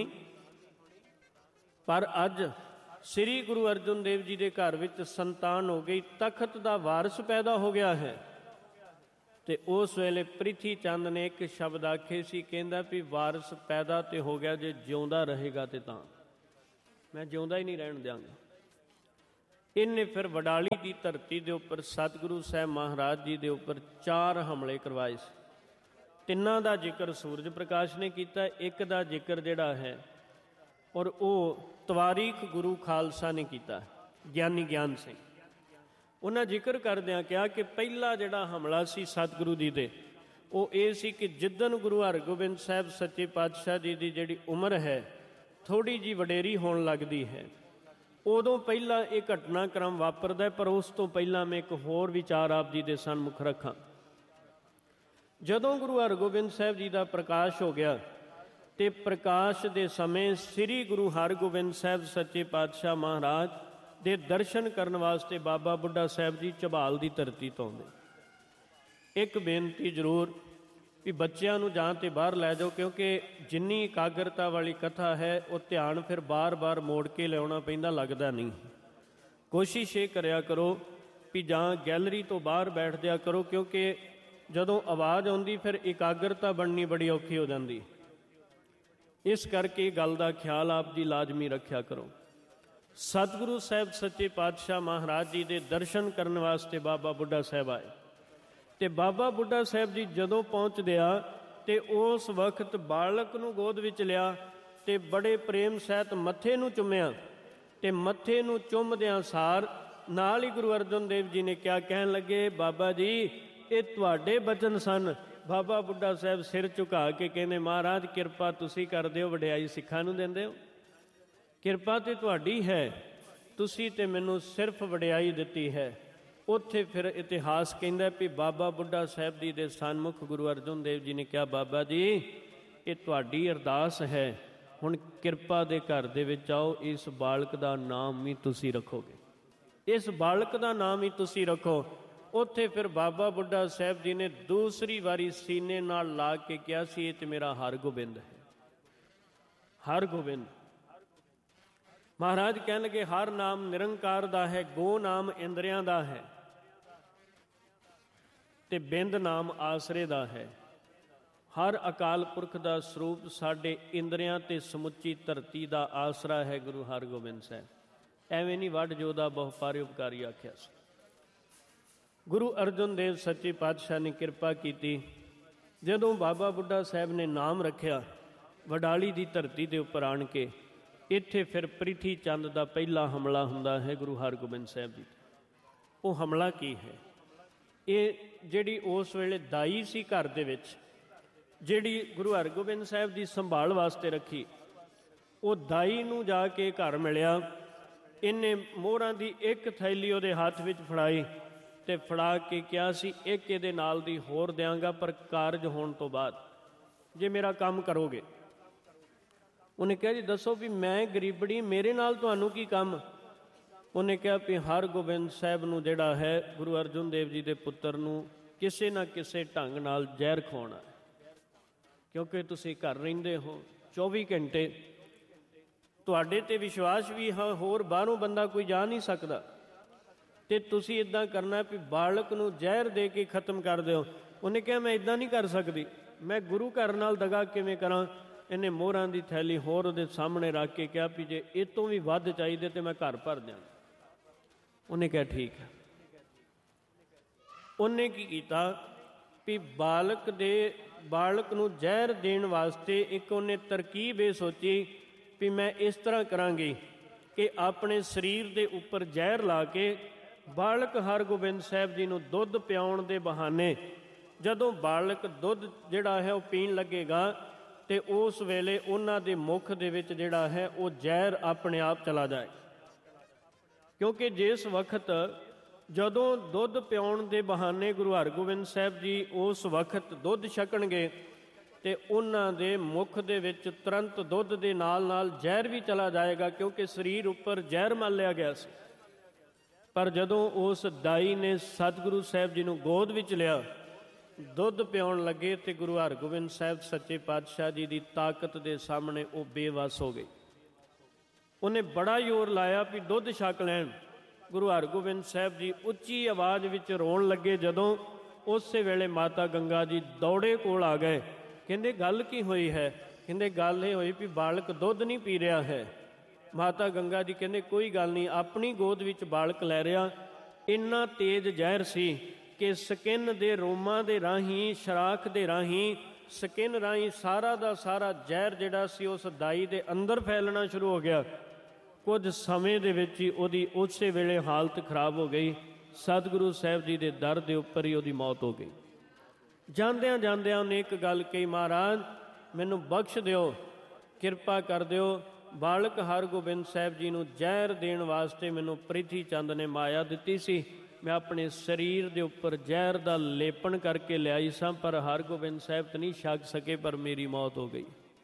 ਪਰ ਅੱਜ ਸ੍ਰੀ ਗੁਰੂ ਅਰਜਨ ਦੇਵ ਜੀ ਦੇ ਘਰ ਵਿੱਚ ਸੰਤਾਨ ਹੋ ਗਈ, ਤਖਤ ਦਾ ਵਾਰਿਸ ਪੈਦਾ ਹੋ ਗਿਆ ਹੈ। ਤੇ ਉਸ ਵੇਲੇ ਪ੍ਰਿਥੀ ਚੰਦ ਨੇ ਇੱਕ ਸ਼ਬਦ ਆਖੇ ਸੀ, ਕਹਿੰਦਾ ਵੀ ਵਾਰਿਸ ਪੈਦਾ ਤੇ ਹੋ ਗਿਆ, ਜੇ ਜਿਉਂਦਾ ਰਹੇਗਾ ਤੇ ਤਾਂ ਮੈਂ ਜਿਉਂਦਾ ਹੀ ਨਹੀਂ ਰਹਿਣ ਦਿਆਂਗਾ। ਇਹਨੇ ਫਿਰ ਵਡਾਲੀ ਦੀ ਧਰਤੀ ਦੇ ਉੱਪਰ ਸਤਿਗੁਰੂ ਸਾਹਿਬ ਮਹਾਰਾਜ ਜੀ ਦੇ ਉੱਪਰ 4 ਹਮਲੇ ਕਰਵਾਏ ਸੀ। 3 ਦਾ ਜ਼ਿਕਰ ਸੂਰਜ ਪ੍ਰਕਾਸ਼ ਨੇ ਕੀਤਾ, ਇੱਕ ਦਾ ਜ਼ਿਕਰ ਜਿਹੜਾ ਹੈ ਔਰ ਉਹ ਤਵਾਰੀਖ ਗੁਰੂ ਖਾਲਸਾ ਨੇ ਕੀਤਾ, ਗਿਆਨੀ ਗਿਆਨ ਸਿੰਘ। ਉਹਨਾਂ ਜ਼ਿਕਰ ਕਰਦਿਆਂ ਕਿਹਾ ਕਿ ਪਹਿਲਾ ਜਿਹੜਾ ਹਮਲਾ ਸੀ ਸਤਿਗੁਰੂ ਜੀ ਦੇ, ਉਹ ਇਹ ਸੀ ਕਿ ਜਿੱਦਣ ਗੁਰੂ ਹਰਗੋਬਿੰਦ ਸਾਹਿਬ ਸੱਚੇ ਪਾਤਸ਼ਾਹ ਜੀ ਦੀ ਜਿਹੜੀ ਉਮਰ ਹੈ ਥੋੜ੍ਹੀ ਜਿਹੀ ਵਡੇਰੀ ਹੋਣ ਲੱਗਦੀ ਹੈ, ਉਦੋਂ ਪਹਿਲਾਂ ਇਹ ਘਟਨਾਕ੍ਰਮ ਵਾਪਰਦਾ। ਪਰ ਉਸ ਤੋਂ ਪਹਿਲਾਂ ਮੈਂ ਇੱਕ ਹੋਰ ਵਿਚਾਰ ਆਪ ਜੀ ਦੇ ਸਨਮੁਖ ਰੱਖਾਂ। ਜਦੋਂ ਗੁਰੂ ਹਰਗੋਬਿੰਦ ਸਾਹਿਬ ਜੀ ਦਾ ਪ੍ਰਕਾਸ਼ ਹੋ ਗਿਆ ਤੇ ਪ੍ਰਕਾਸ਼ ਦੇ ਸਮੇਂ ਸ੍ਰੀ ਗੁਰੂ ਹਰਗੋਬਿੰਦ ਸਾਹਿਬ ਸੱਚੇ ਪਾਤਸ਼ਾਹ ਮਹਾਰਾਜ ਦੇ ਦਰਸ਼ਨ ਕਰਨ ਵਾਸਤੇ ਬਾਬਾ ਬੁੱਢਾ ਸਾਹਿਬ ਜੀ ਝਬਾਲ ਦੀ ਧਰਤੀ ਤੋਂ ਆਉਂਦੇ। ਇੱਕ ਬੇਨਤੀ ਜ਼ਰੂਰ ਵੀ ਬੱਚਿਆਂ ਨੂੰ ਜਾਂ ਤੇ ਬਾਹਰ ਲੈ ਜਾਓ, ਕਿਉਂਕਿ ਜਿੰਨੀ ਇਕਾਗਰਤਾ ਵਾਲੀ ਕਥਾ ਹੈ ਉਹ ਧਿਆਨ ਫਿਰ ਬਾਰ-ਬਾਰ ਮੋੜ ਕੇ ਲਿਆਉਣਾ ਪੈਂਦਾ, ਲੱਗਦਾ ਨਹੀਂ। ਕੋਸ਼ਿਸ਼ ਇਹ ਕਰਿਆ ਕਰੋ ਵੀ ਜਾਂ ਗੈਲਰੀ ਤੋਂ ਬਾਹਰ ਬੈਠ ਜਾਇਆ ਕਰੋ, ਕਿਉਂਕਿ ਜਦੋਂ ਆਵਾਜ਼ ਆਉਂਦੀ ਫਿਰ ਇਕਾਗਰਤਾ ਬਣਨੀ ਬੜੀ ਔਖੀ ਹੋ ਜਾਂਦੀ। ਇਸ ਕਰਕੇ ਗੱਲ ਦਾ ਖਿਆਲ ਆਪ ਜੀ ਲਾਜ਼ਮੀ ਰੱਖਿਆ ਕਰੋ। ਸਤਿਗੁਰੂ ਸਾਹਿਬ ਸੱਚੇ ਪਾਤਸ਼ਾਹ ਮਹਾਰਾਜ ਜੀ ਦੇ ਦਰਸ਼ਨ ਕਰਨ ਵਾਸਤੇ ਬਾਬਾ ਬੁੱਢਾ ਸਾਹਿਬ ਆਏ ਤੇ ਬਾਬਾ ਬੁੱਢਾ ਸਾਹਿਬ ਜੀ ਜਦੋਂ ਪਹੁੰਚਦੇ ਆ ਤੇ ਉਸ ਵਕਤ ਬਾਲਕ ਨੂੰ ਗੋਦ ਵਿੱਚ ਲਿਆ ਤੇ ਬੜੇ ਪ੍ਰੇਮ ਸਹਿਤ ਮੱਥੇ ਨੂੰ ਚੁੰਮਿਆ ਤੇ ਮੱਥੇ ਨੂੰ ਚੁੰਮਦਿਆਂ ਸਾਰ ਨਾਲ ਹੀ ਗੁਰੂ ਅਰਜਨ ਦੇਵ ਜੀ ਨੇ ਕਿਹਾ, ਕਹਿਣ ਲੱਗੇ, ਬਾਬਾ ਜੀ ਇਹ ਤੁਹਾਡੇ ਬਚਨ ਸਨ। ਬਾਬਾ ਬੁੱਢਾ ਸਾਹਿਬ ਸਿਰ ਝੁਕਾ ਕੇ ਕਹਿੰਦੇ, ਮਹਾਰਾਜ ਕਿਰਪਾ ਤੁਸੀਂ ਕਰਦੇ ਹੋ, ਵਡਿਆਈ ਸਿੱਖਾਂ ਨੂੰ ਦਿੰਦੇ ਹੋ, ਕਿਰਪਾ ਤੇ ਤੁਹਾਡੀ ਹੈ, ਤੁਸੀਂ ਤੇ ਮੈਨੂੰ ਸਿਰਫ ਵਡਿਆਈ ਦਿੱਤੀ ਹੈ। ਉੱਥੇ ਫਿਰ ਇਤਿਹਾਸ ਕਹਿੰਦਾ ਵੀ ਬਾਬਾ ਬੁੱਢਾ ਸਾਹਿਬ ਜੀ ਦੇ ਸਨਮੁਖ ਗੁਰੂ ਅਰਜਨ ਦੇਵ ਜੀ ਨੇ ਕਿਹਾ, ਬਾਬਾ ਜੀ ਇਹ ਤੁਹਾਡੀ ਅਰਦਾਸ ਹੈ, ਹੁਣ ਕਿਰਪਾ ਦੇ ਘਰ ਦੇ ਵਿੱਚ ਆਓ, ਇਸ ਬਾਲਕ ਦਾ ਨਾਮ ਵੀ ਤੁਸੀਂ ਰੱਖੋਗੇ, ਇਸ ਬਾਲਕ ਦਾ ਨਾਮ ਹੀ ਤੁਸੀਂ ਰੱਖੋ। ਉੱਥੇ ਫਿਰ ਬਾਬਾ ਬੁੱਢਾ ਸਾਹਿਬ ਜੀ ਨੇ ਦੂਸਰੀ ਵਾਰੀ ਸੀਨੇ ਨਾਲ ਲਾ ਕੇ ਕਿਹਾ ਸੀ, ਇਹ ਤੇ ਮੇਰਾ ਹਰਗੋਬਿੰਦ ਹੈ, ਹਰਗੋਬਿੰਦ। ਮਹਾਰਾਜ ਕਹਿਣ ਲੱਗੇ, ਹਰ ਨਾਮ ਨਿਰੰਕਾਰ ਦਾ ਹੈ, ਗੋ ਨਾਮ ਇੰਦਰੀਆਂ ਦਾ ਹੈ ਤੇ ਬਿੰਦ ਨਾਮ ਆਸਰੇ ਦਾ ਹੈ। ਹਰ ਅਕਾਲ ਪੁਰਖ ਦਾ ਸਰੂਪ ਸਾਡੇ ਇੰਦਰੀਆਂ ਤੇ ਸਮੁੱਚੀ ਧਰਤੀ ਦਾ ਆਸਰਾ ਹੈ ਗੁਰੂ ਹਰਗੋਬਿੰਦ ਸਾਹਿਬ। ਐਵੇਂ ਨਹੀਂ ਵੱਡ ਜੋਦਾ ਬਹੁਪਾਰੇ ਉਪਕਾਰੀ ਆਖਿਆ ਸੀ। ਗੁਰੂ ਅਰਜਨ ਦੇਵ ਸੱਚੇ ਪਾਤਸ਼ਾਹ ਨੇ ਕਿਰਪਾ ਕੀਤੀ। ਜਦੋਂ ਬਾਬਾ ਬੁੱਢਾ ਸਾਹਿਬ ਨੇ ਨਾਮ ਰੱਖਿਆ ਵਡਾਲੀ ਦੀ ਧਰਤੀ ਦੇ ਉੱਪਰ ਆਣ ਕੇ, ਇੱਥੇ ਫਿਰ ਪ੍ਰਿਥੀ ਚੰਦ ਦਾ ਪਹਿਲਾ ਹਮਲਾ ਹੁੰਦਾ ਹੈ ਗੁਰੂ ਹਰਗੋਬਿੰਦ ਸਾਹਿਬ ਜੀ। ਉਹ ਹਮਲਾ ਕੀ ਹੈ? ਇਹ ਜਿਹੜੀ ਉਸ ਵੇਲੇ ਦਾਈ ਸੀ ਘਰ ਦੇ ਵਿੱਚ, ਜਿਹੜੀ ਗੁਰੂ ਹਰਗੋਬਿੰਦ ਸਾਹਿਬ ਦੀ ਸੰਭਾਲ ਵਾਸਤੇ ਰੱਖੀ, ਉਹ ਦਾਈ ਨੂੰ ਜਾ ਕੇ ਘਰ ਮਿਲਿਆ। ਇਹਨੇ ਮੋਹਰਾਂ ਦੀ ਇੱਕ ਥੈਲੀ ਉਹਦੇ ਹੱਥ ਵਿੱਚ ਫੜਾਈ ਤੇ ਫੜਾ ਕੇ ਕਿਹਾ ਸੀ, ਇੱਕ ਇਹਦੇ ਨਾਲ ਦੀ ਹੋਰ ਦਿਆਂਗਾ, ਪਰ ਕਾਰਜ ਹੋਣ ਤੋਂ ਬਾਅਦ ਜੇ ਮੇਰਾ ਕੰਮ ਕਰੋਗੇ। ਉਹਨੇ ਕਿਹਾ, ਜੀ ਦੱਸੋ ਵੀ ਮੈਂ ਗਰੀਬੜੀ, ਮੇਰੇ ਨਾਲ ਤੁਹਾਨੂੰ ਕੀ ਕੰਮ? ਉਹਨੇ ਕਿਹਾ ਵੀ ਹਰਗੋਬਿੰਦ ਸਾਹਿਬ ਨੂੰ ਜਿਹੜਾ ਹੈ ਗੁਰੂ ਅਰਜਨ ਦੇਵ ਜੀ ਦੇ ਪੁੱਤਰ ਨੂੰ ਕਿਸੇ ਨਾ ਕਿਸੇ ਢੰਗ ਨਾਲ ਜ਼ਹਿਰ ਖਵਾਉਣਾ, ਕਿਉਂਕਿ ਤੁਸੀਂ ਘਰ ਰਹਿੰਦੇ ਹੋ 24 ਘੰਟੇ, ਤੁਹਾਡੇ ਤੇ ਵਿਸ਼ਵਾਸ ਵੀ ਹੋਰ ਬਾਹਰੋਂ ਬੰਦਾ ਕੋਈ ਜਾ ਨਹੀਂ ਸਕਦਾ, ਤੇ ਤੁਸੀਂ ਇੱਦਾਂ ਕਰਨਾ ਵੀ ਬਾਲਕ ਨੂੰ ਜ਼ਹਿਰ ਦੇ ਕੇ ਖਤਮ ਕਰ ਦਿਓ। ਉਹਨੇ ਕਿਹਾ, ਮੈਂ ਇੱਦਾਂ ਨਹੀਂ ਕਰ ਸਕਦੀ, ਮੈਂ ਗੁਰੂ ਘਰ ਨਾਲ ਦਗਾ ਕਿਵੇਂ ਕਰਾਂ? ਇਹਨੇ ਮੋਹਰਾਂ ਦੀ ਥੈਲੀ ਹੋਰ ਉਹਦੇ ਸਾਹਮਣੇ ਰੱਖ ਕੇ ਕਿਹਾ ਵੀ ਜੇ ਇਹ ਤੋਂ ਵੀ ਵੱਧ ਚਾਹੀਦੇ ਤੇ ਮੈਂ ਘਰ ਭਰ ਦਿਆਂ। ਉਹਨੇ ਕਿਹਾ ਠੀਕ ਹੈ। ਉਹਨੇ ਕੀ ਕੀਤਾ ਵੀ ਬਾਲਕ ਨੂੰ ਜ਼ਹਿਰ ਦੇਣ ਵਾਸਤੇ ਇੱਕ ਉਹਨੇ ਤਰਕੀਬ ਇਹ ਸੋਚੀ ਵੀ ਮੈਂ ਇਸ ਤਰ੍ਹਾਂ ਕਰਾਂਗੀ ਕਿ ਆਪਣੇ ਸਰੀਰ ਦੇ ਉੱਪਰ ਜ਼ਹਿਰ ਲਾ ਕੇ ਬਾਲਕ ਹਰਗੋਬਿੰਦ ਸਾਹਿਬ ਜੀ ਨੂੰ ਦੁੱਧ ਪਿਆਉਣ ਦੇ ਬਹਾਨੇ, ਜਦੋਂ ਬਾਲਕ ਦੁੱਧ ਜਿਹੜਾ ਹੈ ਉਹ ਪੀਣ ਲੱਗੇਗਾ ਤੇ ਉਸ ਵੇਲੇ ਉਹਨਾਂ ਦੇ ਮੁਖ ਦੇ ਵਿੱਚ ਜਿਹੜਾ ਹੈ ਉਹ ਜ਼ਹਿਰ ਆਪਣੇ ਆਪ ਚਲਾ ਜਾਏ। ਕਿਉਂਕਿ ਜਿਸ ਵਕਤ ਜਦੋਂ ਦੁੱਧ ਪਿਆਉਣ ਦੇ ਬਹਾਨੇ ਗੁਰੂ ਹਰਗੋਬਿੰਦ ਸਾਹਿਬ ਜੀ ਉਸ ਵਕਤ ਦੁੱਧ ਛਕਣਗੇ ਤੇ ਉਹਨਾਂ ਦੇ ਮੁਖ ਦੇ ਵਿੱਚ ਤੁਰੰਤ ਦੁੱਧ ਦੇ ਨਾਲ ਨਾਲ ਜ਼ਹਿਰ ਵੀ ਚਲਾ ਜਾਏਗਾ, ਕਿਉਂਕਿ ਸਰੀਰ ਉੱਪਰ ਜ਼ਹਿਰ ਮਲ ਲਿਆ ਗਿਆ ਸੀ। ਪਰ ਜਦੋਂ ਉਸ ਦਾਈ ਨੇ ਸਤਿਗੁਰੂ ਸਾਹਿਬ ਜੀ ਨੂੰ ਗੋਦ ਵਿੱਚ ਲਿਆ, ਦੁੱਧ ਪਿਆਉਣ ਲੱਗੇ ਤੇ ਗੁਰੂ ਹਰਗੋਬਿੰਦ ਸਾਹਿਬ ਸੱਚੇ ਪਾਤਸ਼ਾਹ ਜੀ ਦੀ ਤਾਕਤ ਦੇ ਸਾਹਮਣੇ ਉਹ ਬੇਵੱਸ ਹੋ ਗਈ। ਉਹਨੇ ਬੜਾ ਜ਼ੋਰ ਲਾਇਆ ਵੀ ਦੁੱਧ ਛਕ ਲੈਣ। ਗੁਰੂ ਹਰਗੋਬਿੰਦ ਸਾਹਿਬ ਜੀ ਉੱਚੀ ਆਵਾਜ਼ ਵਿੱਚ ਰੋਣ ਲੱਗੇ। ਜਦੋਂ ਉਸੇ ਵੇਲੇ ਮਾਤਾ ਗੰਗਾ ਜੀ ਦੌੜੇ ਕੋਲ ਆ ਗਏ। ਕਹਿੰਦੇ, ਗੱਲ ਕੀ ਹੋਈ ਹੈ? ਕਹਿੰਦੇ, ਗੱਲ ਇਹ ਹੋਈ ਵੀ ਬਾਲਕ ਦੁੱਧ ਨਹੀਂ ਪੀ ਰਿਹਾ ਹੈ। ਮਾਤਾ ਗੰਗਾ ਜੀ ਕਹਿੰਦੇ, ਕੋਈ ਗੱਲ ਨਹੀਂ, ਆਪਣੀ ਗੋਦ ਵਿੱਚ ਬਾਲਕ ਲੈ ਰਿਹਾ। ਇੰਨਾ ਤੇਜ਼ ਜ਼ਹਿਰ ਸੀ ਕਿ ਸਕਿਨ ਦੇ ਰੋਮਾਂ ਦੇ ਰਾਹੀਂ, ਸ਼ਰਾਖ ਦੇ ਰਾਹੀਂ, ਸਕਿਨ ਰਾਹੀਂ ਸਾਰਾ ਦਾ ਸਾਰਾ ਜ਼ਹਿਰ ਜਿਹੜਾ ਸੀ ਉਸ ਦਾਈ ਦੇ ਅੰਦਰ ਫੈਲਣਾ ਸ਼ੁਰੂ ਹੋ ਗਿਆ। ਕੁਝ ਸਮੇਂ ਦੇ ਵਿੱਚ ਹੀ ਉਹਦੀ ਉਸੇ ਵੇਲੇ ਹਾਲਤ ਖਰਾਬ ਹੋ ਗਈ। ਸਤਿਗੁਰੂ ਸਾਹਿਬ ਜੀ ਦੇ ਦਰ ਦੇ ਉੱਪਰ ਹੀ ਉਹਦੀ ਮੌਤ ਹੋ ਗਈ। ਜਾਂਦਿਆਂ ਜਾਂਦਿਆਂ ਉਹਨੇ ਇੱਕ ਗੱਲ ਕਹੀ, ਮਹਾਰਾਜ ਮੈਨੂੰ ਬਖਸ਼ ਦਿਓ, ਕਿਰਪਾ ਕਰ ਦਿਓ। ਬਾਲਕ ਹਰਗੋਬਿੰਦ ਸਾਹਿਬ ਜੀ ਨੂੰ ਜ਼ਹਿਰ ਦੇਣ ਵਾਸਤੇ ਮੈਨੂੰ ਪ੍ਰਿਥੀ ਚੰਦ ਨੇ ਮਾਇਆ ਦਿੱਤੀ ਸੀ। ਮੈਂ ਆਪਣੇ ਸਰੀਰ ਦੇ ਉੱਪਰ ਜ਼ਹਿਰ ਦਾ ਲੇਪਣ ਕਰਕੇ ਲਿਆਈ ਸਾਂ, ਪਰ ਹਰਗੋਬਿੰਦ ਸਾਹਿਬ ਤਾਂ ਨਹੀਂ ਛਕ ਸਕੇ, ਪਰ ਮੇਰੀ ਮੌਤ ਹੋ ਗਈ।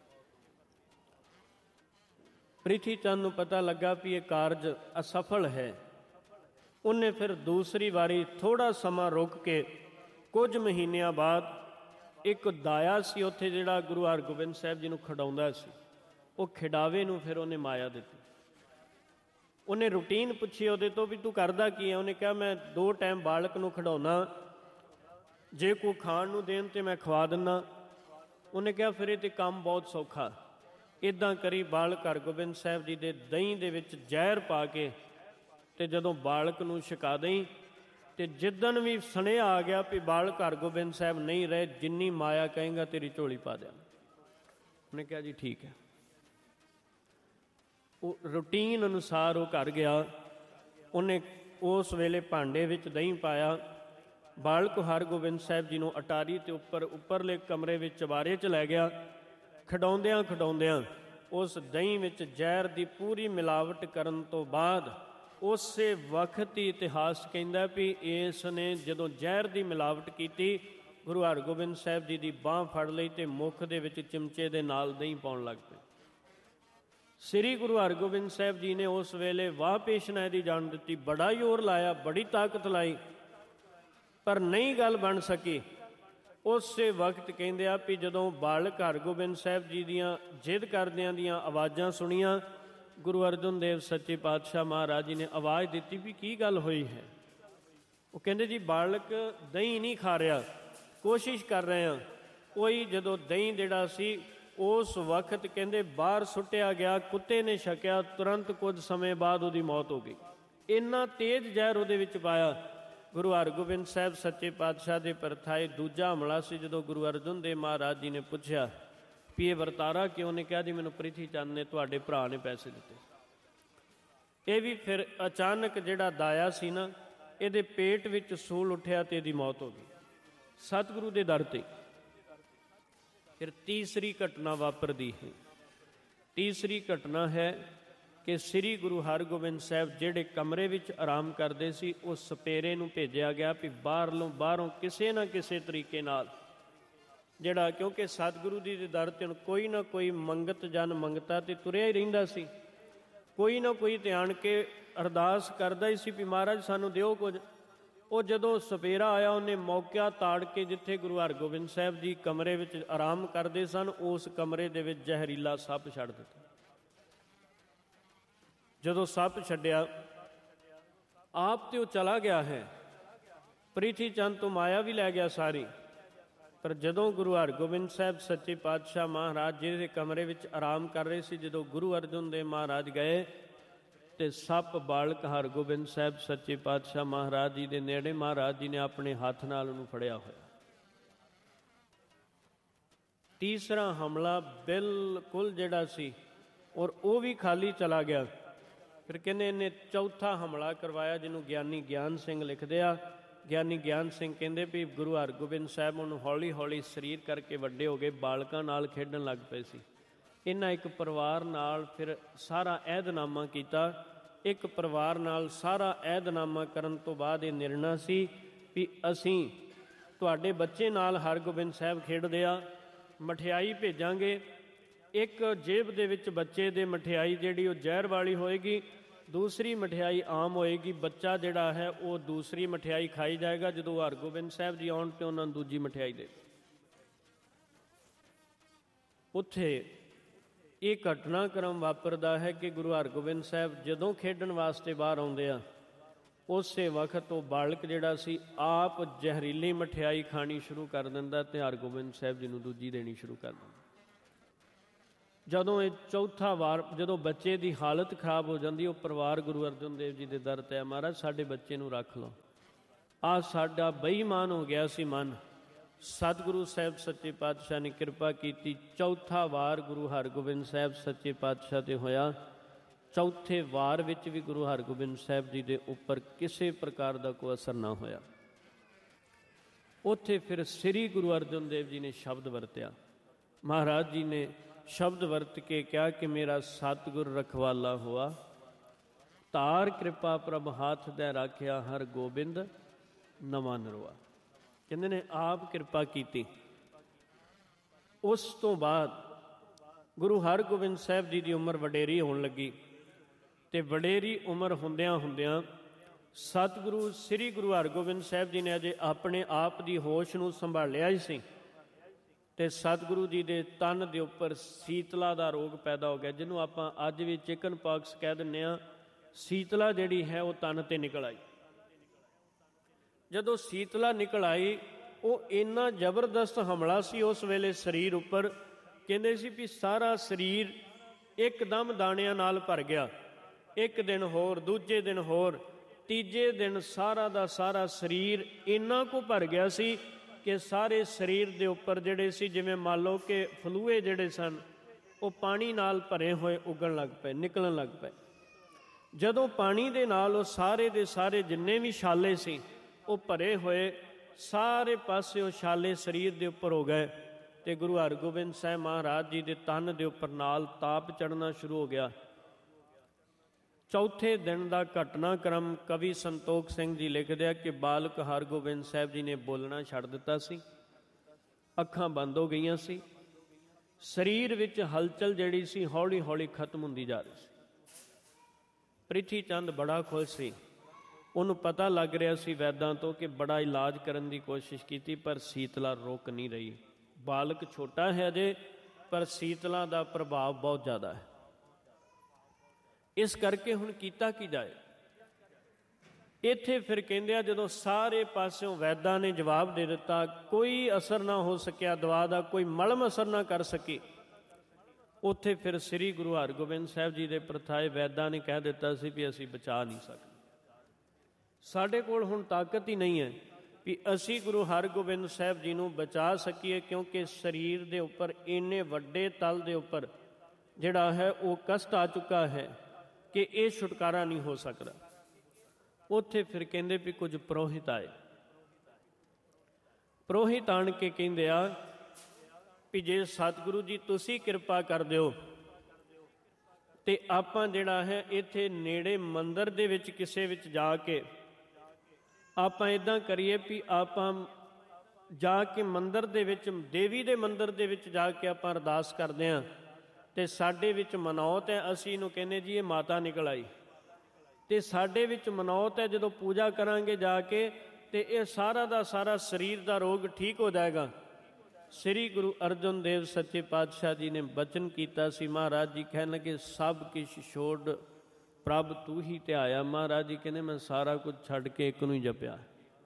ਪ੍ਰਿਥੀ ਚੰਦ ਨੂੰ ਪਤਾ ਲੱਗਾ ਵੀ ਇਹ ਕਾਰਜ ਅਸਫਲ ਹੈ। ਉਹਨੇ ਫਿਰ ਦੂਸਰੀ ਵਾਰੀ ਥੋੜ੍ਹਾ ਸਮਾਂ ਰੁਕ ਕੇ ਕੁਝ ਮਹੀਨਿਆਂ ਬਾਅਦ ਇੱਕ ਦਾਇਆ ਸੀ ਉੱਥੇ ਜਿਹੜਾ ਗੁਰੂ ਹਰਗੋਬਿੰਦ ਸਾਹਿਬ ਜੀ ਨੂੰ ਖਿਡਾਉਂਦਾ ਸੀ, ਉਹ ਖਿਡਾਵੇ ਨੂੰ ਫਿਰ ਉਹਨੇ ਮਾਇਆ ਦਿੱਤੀ। ਉਹਨੇ ਰੂਟੀਨ ਪੁੱਛੀ ਉਹਦੇ ਤੋਂ ਵੀ ਤੂੰ ਕਰਦਾ ਕੀ ਹੈ? ਉਹਨੇ ਕਿਹਾ ਮੈਂ 2 ਟਾਈਮ ਬਾਲਕ ਨੂੰ ਖਿਡਾਉਣਾ, ਜੇ ਕੋਈ ਖਾਣ ਨੂੰ ਦੇਣ ਤਾਂ ਮੈਂ ਖਵਾ ਦਿੰਦਾ। ਉਹਨੇ ਕਿਹਾ ਫਿਰ ਇਹ ਤਾਂ ਕੰਮ ਬਹੁਤ ਸੌਖਾ। ਇੱਦਾਂ ਕਰੀ, ਬਾਲਕ ਹਰਗੋਬਿੰਦ ਸਾਹਿਬ ਜੀ ਦੇ ਦਹੀਂ ਦੇ ਵਿੱਚ ਜ਼ਹਿਰ ਪਾ ਕੇ ਅਤੇ ਜਦੋਂ ਬਾਲਕ ਨੂੰ ਛਕਾ ਦਈ, ਅਤੇ ਜਿੱਦਣ ਵੀ ਸੁਨੇਹਾ ਆ ਗਿਆ ਵੀ ਬਾਲਕ ਹਰਗੋਬਿੰਦ ਸਾਹਿਬ ਨਹੀਂ ਰਹੇ, ਜਿੰਨੀ ਮਾਇਆ ਕਹੇਂਗਾ ਤੇਰੀ ਝੋਲੀ ਪਾ ਦਿਆਂ। ਉਹਨੇ ਕਿਹਾ ਜੀ ਠੀਕ ਹੈ। ਉਹ ਰੂਟੀਨ ਅਨੁਸਾਰ ਉਹ ਘਰ ਗਿਆ। ਉਹਨੇ ਉਸ ਵੇਲੇ ਭਾਂਡੇ ਵਿੱਚ ਦਹੀਂ ਪਾਇਆ, ਬਾਲਕ ਹਰਗੋਬਿੰਦ ਸਾਹਿਬ ਜੀ ਨੂੰ ਅਟਾਰੀ ਤੇ ਉੱਪਰਲੇ ਕਮਰੇ ਵਿੱਚ ਚੁਬਾਰੇ 'ਚ ਲੈ ਗਿਆ। ਖਿਡਾਉਂਦਿਆਂ ਖਿਡਾਉਂਦਿਆਂ ਉਸ ਦਹੀਂ ਵਿੱਚ ਜ਼ਹਿਰ ਦੀ ਪੂਰੀ ਮਿਲਾਵਟ ਕਰਨ ਤੋਂ ਬਾਅਦ ਉਸੇ ਵਕਤ ਹੀ ਇਤਿਹਾਸ ਕਹਿੰਦਾ ਵੀ ਇਸ ਨੇ ਜਦੋਂ ਜ਼ਹਿਰ ਦੀ ਮਿਲਾਵਟ ਕੀਤੀ, ਗੁਰੂ ਹਰਗੋਬਿੰਦ ਸਾਹਿਬ ਜੀ ਦੀ ਬਾਂਹ ਫੜ ਲਈ ਅਤੇ ਮੁੱਖ ਦੇ ਵਿੱਚ ਚਮਚੇ ਦੇ ਨਾਲ ਦਹੀਂ ਪਾਉਣ ਲੱਗ ਪਏ। ਸ੍ਰੀ ਗੁਰੂ ਹਰਗੋਬਿੰਦ ਸਾਹਿਬ ਜੀ ਨੇ ਉਸ ਵੇਲੇ ਵਾਹ ਪੇਸ਼ਨਾ ਦੀ ਜਾਣ ਦਿੱਤੀ, ਬੜਾ ਜ਼ੋਰ ਲਾਇਆ, ਬੜੀ ਤਾਕਤ ਲਾਈ, ਪਰ ਨਹੀਂ ਗੱਲ ਬਣ ਸਕੀ। ਉਸੇ ਵਕਤ ਕਹਿੰਦੇ ਆ ਵੀ ਜਦੋਂ ਬਾਲਕ ਹਰਗੋਬਿੰਦ ਸਾਹਿਬ ਜੀ ਦੀਆਂ ਜਿੱਦ ਕਰਦਿਆਂ ਦੀਆਂ ਆਵਾਜ਼ਾਂ ਸੁਣੀਆਂ, ਗੁਰੂ ਅਰਜਨ ਦੇਵ ਸੱਚੇ ਪਾਤਸ਼ਾਹ ਮਹਾਰਾਜ ਜੀ ਨੇ ਆਵਾਜ਼ ਦਿੱਤੀ ਵੀ ਕੀ ਗੱਲ ਹੋਈ ਹੈ? ਉਹ ਕਹਿੰਦੇ ਜੀ ਬਾਲਕ ਦਹੀਂ ਨਹੀਂ ਖਾ ਰਿਹਾ, ਕੋਸ਼ਿਸ਼ ਕਰ ਰਹੇ ਹਾਂ। ਕੋਈ ਜਦੋਂ ਦਹੀਂ ਜਿਹੜਾ ਸੀ ਉਸ ਵਕਤ ਕਹਿੰਦੇ ਬਾਹਰ ਸੁੱਟਿਆ ਗਿਆ, ਕੁੱਤੇ ਨੇ ਛਕਿਆ, ਤੁਰੰਤ ਕੁਝ ਸਮੇਂ ਬਾਅਦ ਉਹਦੀ ਮੌਤ ਹੋ ਗਈ। ਇੰਨਾ ਤੇਜ਼ ਜ਼ਹਿਰ ਉਹਦੇ ਵਿੱਚ ਪਾਇਆ। ਗੁਰੂ ਹਰਗੋਬਿੰਦ ਸਾਹਿਬ ਸੱਚੇ ਪਾਤਸ਼ਾਹ ਦੇ ਪਰਥਾਏ ਦੂਜਾ ਹਮਲਾ ਸੀ। ਜਦੋਂ ਗੁਰੂ ਅਰਜਨ ਦੇਵ ਮਹਾਰਾਜ ਜੀ ਨੇ ਪੁੱਛਿਆ ਵੀ ਇਹ ਵਰਤਾਰਾ ਕਿਉਂ? ਨੇ ਕਿਹਾ ਜੀ ਮੈਨੂੰ ਪ੍ਰਿਥੀ ਚੰਦ ਨੇ, ਤੁਹਾਡੇ ਭਰਾ ਨੇ ਪੈਸੇ ਦਿੱਤੇ। ਇਹ ਵੀ ਫਿਰ ਅਚਾਨਕ ਜਿਹੜਾ ਦਾਇਆ ਸੀ ਨਾ, ਇਹਦੇ ਪੇਟ ਵਿੱਚ ਸੂਲ ਉੱਠਿਆ ਅਤੇ ਇਹਦੀ ਮੌਤ ਹੋ ਗਈ ਸਤਿਗੁਰੂ ਦੇ ਦਰ 'ਤੇ। ਫਿਰ ਤੀਸਰੀ ਘਟਨਾ ਵਾਪਰਦੀ ਹੈ। ਤੀਸਰੀ ਘਟਨਾ ਹੈ ਕਿ ਸ੍ਰੀ ਗੁਰੂ ਹਰਗੋਬਿੰਦ ਸਾਹਿਬ ਜਿਹੜੇ ਕਮਰੇ ਵਿੱਚ ਆਰਾਮ ਕਰਦੇ ਸੀ, ਉਸ ਸਪੇਰੇ ਨੂੰ ਭੇਜਿਆ ਗਿਆ ਵੀ ਬਾਹਰੋਂ ਕਿਸੇ ਨਾ ਕਿਸੇ ਤਰੀਕੇ ਨਾਲ ਜਿਹੜਾ, ਕਿਉਂਕਿ ਸਤਿਗੁਰੂ ਜੀ ਦੇ ਦਰ 'ਤੇ ਕੋਈ ਨਾ ਕੋਈ ਮੰਗਤ ਜਨ ਮੰਗਤਾ ਤੇ ਤੁਰਿਆ ਹੀ ਰਹਿੰਦਾ ਸੀ। ਕੋਈ ਨਾ ਕੋਈ ਧਿਆਨ ਕੇ ਅਰਦਾਸ ਕਰਦਾ ਹੀ ਸੀ ਵੀ ਮਹਾਰਾਜ ਸਾਨੂੰ ਦਿਓ ਕੁਝ। ਉਹ ਜਦੋਂ ਸਪੇਰਾ ਆਇਆ, ਉਹਨੇ ਮੌਕਾ ਤਾੜ ਕੇ ਜਿੱਥੇ ਗੁਰੂ ਹਰਗੋਬਿੰਦ ਸਾਹਿਬ ਜੀ ਕਮਰੇ ਵਿੱਚ ਆਰਾਮ ਕਰਦੇ ਸਨ, ਉਸ ਕਮਰੇ ਦੇ ਵਿੱਚ ਜ਼ਹਿਰੀਲਾ ਸੱਪ ਛੱਡ ਦਿੱਤਾ। ਜਦੋਂ ਸੱਪ ਛੱਡਿਆ, ਆਪ ਤੇ ਉਹ ਚਲਾ ਗਿਆ ਹੈ, ਪ੍ਰਿਥੀ ਚੰਦ ਤੋਂ ਮਾਇਆ ਵੀ ਲੈ ਗਿਆ ਸਾਰੀ। ਪਰ ਜਦੋਂ ਗੁਰੂ ਹਰਗੋਬਿੰਦ ਸਾਹਿਬ ਸੱਚੇ ਪਾਤਸ਼ਾਹ ਮਹਾਰਾਜ ਜੀ ਦੇ ਕਮਰੇ ਵਿੱਚ ਆਰਾਮ ਕਰ ਰਹੇ ਸੀ, ਜਦੋਂ ਗੁਰੂ ਅਰਜਨ ਦੇਵ ਮਹਾਰਾਜ ਗਏ ਤੇ ਸੱਪ ਬਾਲਕ ਹਰਗੋਬਿੰਦ ਸਾਹਿਬ ਸੱਚੇ ਪਾਤਸ਼ਾਹ ਮਹਾਰਾਜ ਜੀ ਦੇ ਨੇੜੇ, ਮਹਾਰਾਜ ਜੀ ਨੇ ਆਪਣੇ ਹੱਥ ਨਾਲ ਉਹਨੂੰ ਫੜਿਆ ਹੋਇਆ। ਤੀਸਰਾ ਹਮਲਾ ਬਿਲਕੁਲ ਜਿਹੜਾ ਸੀ, ਔਰ ਉਹ ਵੀ ਖਾਲੀ ਚਲਾ ਗਿਆ। ਫਿਰ ਕਹਿੰਦੇ ਇਹਨੇ ਚੌਥਾ ਹਮਲਾ ਕਰਵਾਇਆ, ਜਿਹਨੂੰ ਗਿਆਨੀ ਗਿਆਨ ਸਿੰਘ ਲਿਖਦੇ ਆ। ਗਿਆਨੀ ਗਿਆਨ ਸਿੰਘ ਕਹਿੰਦੇ ਵੀ ਗੁਰੂ ਹਰਗੋਬਿੰਦ ਸਾਹਿਬ ਉਹਨੂੰ ਹੌਲੀ ਹੌਲੀ ਸਰੀਰ ਕਰਕੇ ਵੱਡੇ ਹੋ ਗਏ, ਬਾਲਕਾਂ ਨਾਲ ਖੇਡਣ ਲੱਗ ਪਏ ਸੀ। ਇਹਨਾਂ ਇੱਕ ਪਰਿਵਾਰ ਨਾਲ ਫਿਰ ਸਾਰਾ ਅਹਿਦਨਾਮਾ ਕੀਤਾ। ਇੱਕ ਪਰਿਵਾਰ ਨਾਲ ਸਾਰਾ ਅਹਿਦਨਾਮਾ ਕਰਨ ਤੋਂ ਬਾਅਦ ਇਹ ਨਿਰਣਾ ਸੀ ਵੀ ਅਸੀਂ ਤੁਹਾਡੇ ਬੱਚੇ ਨਾਲ ਹਰਗੋਬਿੰਦ ਸਾਹਿਬ ਖੇਡਦੇ ਆ, ਮਠਿਆਈ ਭੇਜਾਂਗੇ। ਇੱਕ ਜੇਬ ਦੇ ਵਿੱਚ ਬੱਚੇ ਦੇ ਮਠਿਆਈ ਜਿਹੜੀ ਉਹ ਜ਼ਹਿਰ ਵਾਲੀ ਹੋਏਗੀ, ਦੂਸਰੀ ਮਠਿਆਈ ਆਮ ਹੋਏਗੀ। ਬੱਚਾ ਜਿਹੜਾ ਹੈ ਉਹ ਦੂਸਰੀ ਮਠਿਆਈ ਖਾਈ ਜਾਏਗਾ। ਜਦੋਂ ਹਰਗੋਬਿੰਦ ਸਾਹਿਬ ਜੀ ਆਉਣ ਤੇ ਉਹਨਾਂ ਨੂੰ ਦੂਜੀ ਮਠਿਆਈ ਦੇ। ਉੱਥੇ ਇਹ ਘਟਨਾਕ੍ਰਮ ਵਾਪਰਦਾ ਹੈ ਕਿ ਗੁਰੂ ਹਰਗੋਬਿੰਦ ਸਾਹਿਬ ਜਦੋਂ ਖੇਡਣ ਵਾਸਤੇ ਬਾਹਰ ਆਉਂਦੇ ਆ, ਉਸੇ ਵਕਤ ਉਹ ਬਾਲਕ ਜਿਹੜਾ ਸੀ ਆਪ ਜ਼ਹਿਰੀਲੀ ਮਠਿਆਈ ਖਾਣੀ ਸ਼ੁਰੂ ਕਰ ਦਿੰਦਾ ਅਤੇ ਹਰਗੋਬਿੰਦ ਸਾਹਿਬ ਜੀ ਨੂੰ ਦੂਜੀ ਦੇਣੀ ਸ਼ੁਰੂ ਕਰ ਦਿੰਦਾ। ਜਦੋਂ ਇਹ ਚੌਥਾ ਵਾਰ, ਜਦੋਂ ਬੱਚੇ ਦੀ ਹਾਲਤ ਖਰਾਬ ਹੋ ਜਾਂਦੀ, ਉਹ ਪਰਿਵਾਰ ਗੁਰੂ ਅਰਜਨ ਦੇਵ ਜੀ ਦੇ ਦਰ 'ਤੇ ਆ, ਮਹਾਰਾਜ ਸਾਡੇ ਬੱਚੇ ਨੂੰ ਰੱਖ ਲਓ। ਆਹ ਸਾਡਾ ਬੇਈਮਾਨ ਹੋ ਗਿਆ ਸੀ ਮਨ। ਸਤਿਗੁਰੂ ਸਾਹਿਬ ਸੱਚੇ ਪਾਤਸ਼ਾਹ ਨੇ ਕਿਰਪਾ ਕੀਤੀ। ਚੌਥਾ ਵਾਰ ਗੁਰੂ ਹਰਗੋਬਿੰਦ ਸਾਹਿਬ ਸੱਚੇ ਪਾਤਸ਼ਾਹ 'ਤੇ ਹੋਇਆ। ਚੌਥੇ ਵਾਰ ਵਿੱਚ ਵੀ ਗੁਰੂ ਹਰਗੋਬਿੰਦ ਸਾਹਿਬ ਜੀ ਦੇ ਉੱਪਰ ਕਿਸੇ ਪ੍ਰਕਾਰ ਦਾ ਕੋਈ ਅਸਰ ਨਾ ਹੋਇਆ। ਉੱਥੇ ਫਿਰ ਸ੍ਰੀ ਗੁਰੂ ਅਰਜਨ ਦੇਵ ਜੀ ਨੇ ਸ਼ਬਦ ਵਰਤਿਆ। ਮਹਾਰਾਜ ਜੀ ਨੇ ਸ਼ਬਦ ਵਰਤ ਕੇ ਕਿਹਾ ਕਿ ਮੇਰਾ ਸਤਿਗੁਰ ਰਖਵਾਲਾ ਹੋਆ, ਧਾਰ ਕਿਰਪਾ ਪ੍ਰਭ ਹੱਥ ਦੇ ਰਾਖਿਆ, ਹਰ ਗੋਬਿੰਦ ਨਵਾਂ ਨਰੋਆ। ਕਹਿੰਦੇ ਨੇ ਆਪ ਕਿਰਪਾ ਕੀਤੀ। ਉਸ ਤੋਂ ਬਾਅਦ ਗੁਰੂ ਹਰਗੋਬਿੰਦ ਸਾਹਿਬ ਜੀ ਦੀ ਉਮਰ ਵਡੇਰੀ ਹੋਣ ਲੱਗੀ, ਅਤੇ ਵਡੇਰੀ ਉਮਰ ਹੁੰਦਿਆਂ ਹੁੰਦਿਆਂ ਸਤਿਗੁਰੂ ਸ੍ਰੀ ਗੁਰੂ ਹਰਗੋਬਿੰਦ ਸਾਹਿਬ ਜੀ ਨੇ ਅਜੇ ਆਪਣੇ ਆਪ ਦੀ ਹੋਸ਼ ਨੂੰ ਸੰਭਾਲਿਆ ਹੀ ਸੀ, ਅਤੇ ਸਤਿਗੁਰੂ ਜੀ ਦੇ ਤਨ ਦੇ ਉੱਪਰ ਸੀਤਲਾ ਦਾ ਰੋਗ ਪੈਦਾ ਹੋ ਗਿਆ, ਜਿਹਨੂੰ ਆਪਾਂ ਅੱਜ ਵੀ ਚਿਕਨ ਪਾਕਸ ਕਹਿ ਦਿੰਦੇ ਹਾਂ। ਸੀਤਲਾ ਜਿਹੜੀ ਹੈ ਉਹ ਤਨ 'ਤੇ ਨਿਕਲ ਆਈ। ਜਦੋਂ ਸੀਤਲਾ ਨਿਕਲ ਆਈ, ਉਹ ਇੰਨਾ ਜ਼ਬਰਦਸਤ ਹਮਲਾ ਸੀ ਉਸ ਵੇਲੇ ਸਰੀਰ ਉੱਪਰ, ਕਹਿੰਦੇ ਸੀ ਵੀ ਸਾਰਾ ਸਰੀਰ ਇੱਕਦਮ ਦਾਣਿਆਂ ਨਾਲ ਭਰ ਗਿਆ। ਇੱਕ ਦਿਨ ਹੋਰ, ਦੂਜੇ ਦਿਨ ਹੋਰ, ਤੀਜੇ ਦਿਨ ਸਾਰਾ ਦਾ ਸਾਰਾ ਸਰੀਰ ਇੰਨਾ ਕੁ ਭਰ ਗਿਆ ਸੀ ਕਿ ਸਾਰੇ ਸਰੀਰ ਦੇ ਉੱਪਰ ਜਿਹੜੇ ਸੀ, ਜਿਵੇਂ ਮੰਨ ਲਓ ਕਿ ਫਲੂਏ ਜਿਹੜੇ ਸਨ ਉਹ ਪਾਣੀ ਨਾਲ ਭਰੇ ਹੋਏ ਉੱਗਣ ਲੱਗ ਪਏ, ਨਿਕਲਣ ਲੱਗ ਪਏ। ਜਦੋਂ ਪਾਣੀ ਦੇ ਨਾਲ ਉਹ ਸਾਰੇ ਦੇ ਸਾਰੇ ਜਿੰਨੇ ਵੀ ਛਾਲੇ ਸੀ ਉਹ ਭਰੇ ਹੋਏ, ਸਾਰੇ ਪਾਸੇ ਉਹ ਛਾਲੇ ਸਰੀਰ ਦੇ ਉੱਪਰ ਹੋ ਗਏ, ਅਤੇ ਗੁਰੂ ਹਰਗੋਬਿੰਦ ਸਾਹਿਬ ਮਹਾਰਾਜ ਜੀ ਦੇ ਤਨ ਦੇ ਉੱਪਰ ਨਾਲ ਤਾਪ ਚੜ੍ਹਨਾ ਸ਼ੁਰੂ ਹੋ ਗਿਆ। ਚੌਥੇ ਦਿਨ ਦਾ ਘਟਨਾਕ੍ਰਮ ਕਵੀ ਸੰਤੋਖ ਸਿੰਘ ਜੀ ਲਿਖਦੇ ਆ ਕਿ ਬਾਲਕ ਹਰਗੋਬਿੰਦ ਸਾਹਿਬ ਜੀ ਨੇ ਬੋਲਣਾ ਛੱਡ ਦਿੱਤਾ ਸੀ, ਅੱਖਾਂ ਬੰਦ ਹੋ ਗਈਆਂ ਸੀ, ਸਰੀਰ ਵਿੱਚ ਹਲਚਲ ਜਿਹੜੀ ਸੀ ਹੌਲੀ ਹੌਲੀ ਖਤਮ ਹੁੰਦੀ ਜਾ ਰਹੀ ਸੀ। ਪ੍ਰਿਥੀ ਚੰਦ ਬੜਾ ਖੁਸ਼ ਸੀ, ਉਹਨੂੰ ਪਤਾ ਲੱਗ ਰਿਹਾ ਸੀ ਵੈਦਾਂ ਤੋਂ ਕਿ ਬੜਾ ਇਲਾਜ ਕਰਨ ਦੀ ਕੋਸ਼ਿਸ਼ ਕੀਤੀ, ਪਰ ਸੀਤਲਾ ਰੁਕ ਨਹੀਂ ਰਹੀ। ਬਾਲਕ ਛੋਟਾ ਹੈ ਅਜੇ, ਪਰ ਸੀਤਲਾ ਦਾ ਪ੍ਰਭਾਵ ਬਹੁਤ ਜ਼ਿਆਦਾ ਹੈ। ਇਸ ਕਰਕੇ ਹੁਣ ਕੀਤਾ ਕੀ ਜਾਏ। ਇੱਥੇ ਫਿਰ ਕਹਿੰਦੇ ਆ ਜਦੋਂ ਸਾਰੇ ਪਾਸਿਓਂ ਵੈਦਾਂ ਨੇ ਜਵਾਬ ਦੇ ਦਿੱਤਾ, ਕੋਈ ਅਸਰ ਨਾ ਹੋ ਸਕਿਆ, ਦਵਾ ਦਾ ਕੋਈ ਮਲਮ ਅਸਰ ਨਾ ਕਰ ਸਕੀ, ਉੱਥੇ ਫਿਰ ਸ੍ਰੀ ਗੁਰੂ ਹਰਗੋਬਿੰਦ ਸਾਹਿਬ ਜੀ ਦੇ ਪ੍ਰਥਾਏ ਵੈਦਾਂ ਨੇ ਕਹਿ ਦਿੱਤਾ ਸੀ ਵੀ ਅਸੀਂ ਬਚਾ ਨਹੀਂ ਸਕਦੇ, ਸਾਡੇ ਕੋਲ ਹੁਣ ਤਾਕਤ ਹੀ ਨਹੀਂ ਹੈ ਵੀ ਅਸੀਂ ਗੁਰੂ ਹਰਗੋਬਿੰਦ ਸਾਹਿਬ ਜੀ ਨੂੰ ਬਚਾ ਸਕੀਏ, ਕਿਉਂਕਿ ਸਰੀਰ ਦੇ ਉੱਪਰ ਇੰਨੇ ਵੱਡੇ ਤਲ ਦੇ ਉੱਪਰ ਜਿਹੜਾ ਹੈ ਉਹ ਕਸ਼ਟ ਆ ਚੁੱਕਾ ਹੈ ਕਿ ਇਹ ਛੁਟਕਾਰਾ ਨਹੀਂ ਹੋ ਸਕਦਾ। ਉੱਥੇ ਫਿਰ ਕਹਿੰਦੇ ਵੀ ਕੁਝ ਪੁਰੋਹਿਤ ਆਏ। ਪੁਰੋਹਿਤ ਆਣ ਕੇ ਕਹਿੰਦੇ ਆ ਵੀ ਜੇ ਸਤਿਗੁਰੂ ਜੀ ਤੁਸੀਂ ਕਿਰਪਾ ਕਰ ਦਿਓ ਤੇ ਆਪਾਂ ਜਿਹੜਾ ਹੈ ਇੱਥੇ ਨੇੜੇ ਮੰਦਿਰ ਦੇ ਵਿੱਚ ਕਿਸੇ ਵਿੱਚ ਜਾ ਕੇ ਆਪਾਂ ਇੱਦਾਂ ਕਰੀਏ ਵੀ ਆਪਾਂ ਜਾ ਕੇ ਮੰਦਿਰ ਦੇ ਵਿੱਚ, ਦੇਵੀ ਦੇ ਮੰਦਿਰ ਦੇ ਵਿੱਚ ਜਾ ਕੇ ਆਪਾਂ ਅਰਦਾਸ ਕਰਦੇ ਹਾਂ, ਅਤੇ ਸਾਡੇ ਵਿੱਚ ਮਨੌਤ ਹੈ, ਅਸੀਂ ਇਹਨੂੰ ਕਹਿੰਦੇ ਜੀ ਇਹ ਮਾਤਾ ਨਿਕਲ ਆਈ, ਅਤੇ ਸਾਡੇ ਵਿੱਚ ਮਨੌਤ ਹੈ, ਜਦੋਂ ਪੂਜਾ ਕਰਾਂਗੇ ਜਾ ਕੇ ਅਤੇ ਇਹ ਸਾਰਾ ਦਾ ਸਾਰਾ ਸਰੀਰ ਦਾ ਰੋਗ ਠੀਕ ਹੋ ਜਾਏਗਾ। ਸ੍ਰੀ ਗੁਰੂ ਅਰਜਨ ਦੇਵ ਸੱਚੇ ਪਾਤਸ਼ਾਹ ਜੀ ਨੇ ਬਚਨ ਕੀਤਾ ਸੀ। ਮਹਾਰਾਜ ਜੀ ਕਹਿਣ ਲੱਗੇ ਸਭ ਕਿਛ ਛੋੜ ਪ੍ਰਭ ਤੂੰ ਹੀ ਧਿਆਇਆ। ਮਹਾਰਾਜ ਜੀ ਕਹਿੰਦੇ ਮੈਂ ਸਾਰਾ ਕੁਝ ਛੱਡ ਕੇ ਇੱਕ ਨੂੰ ਹੀ ਜਪਿਆ।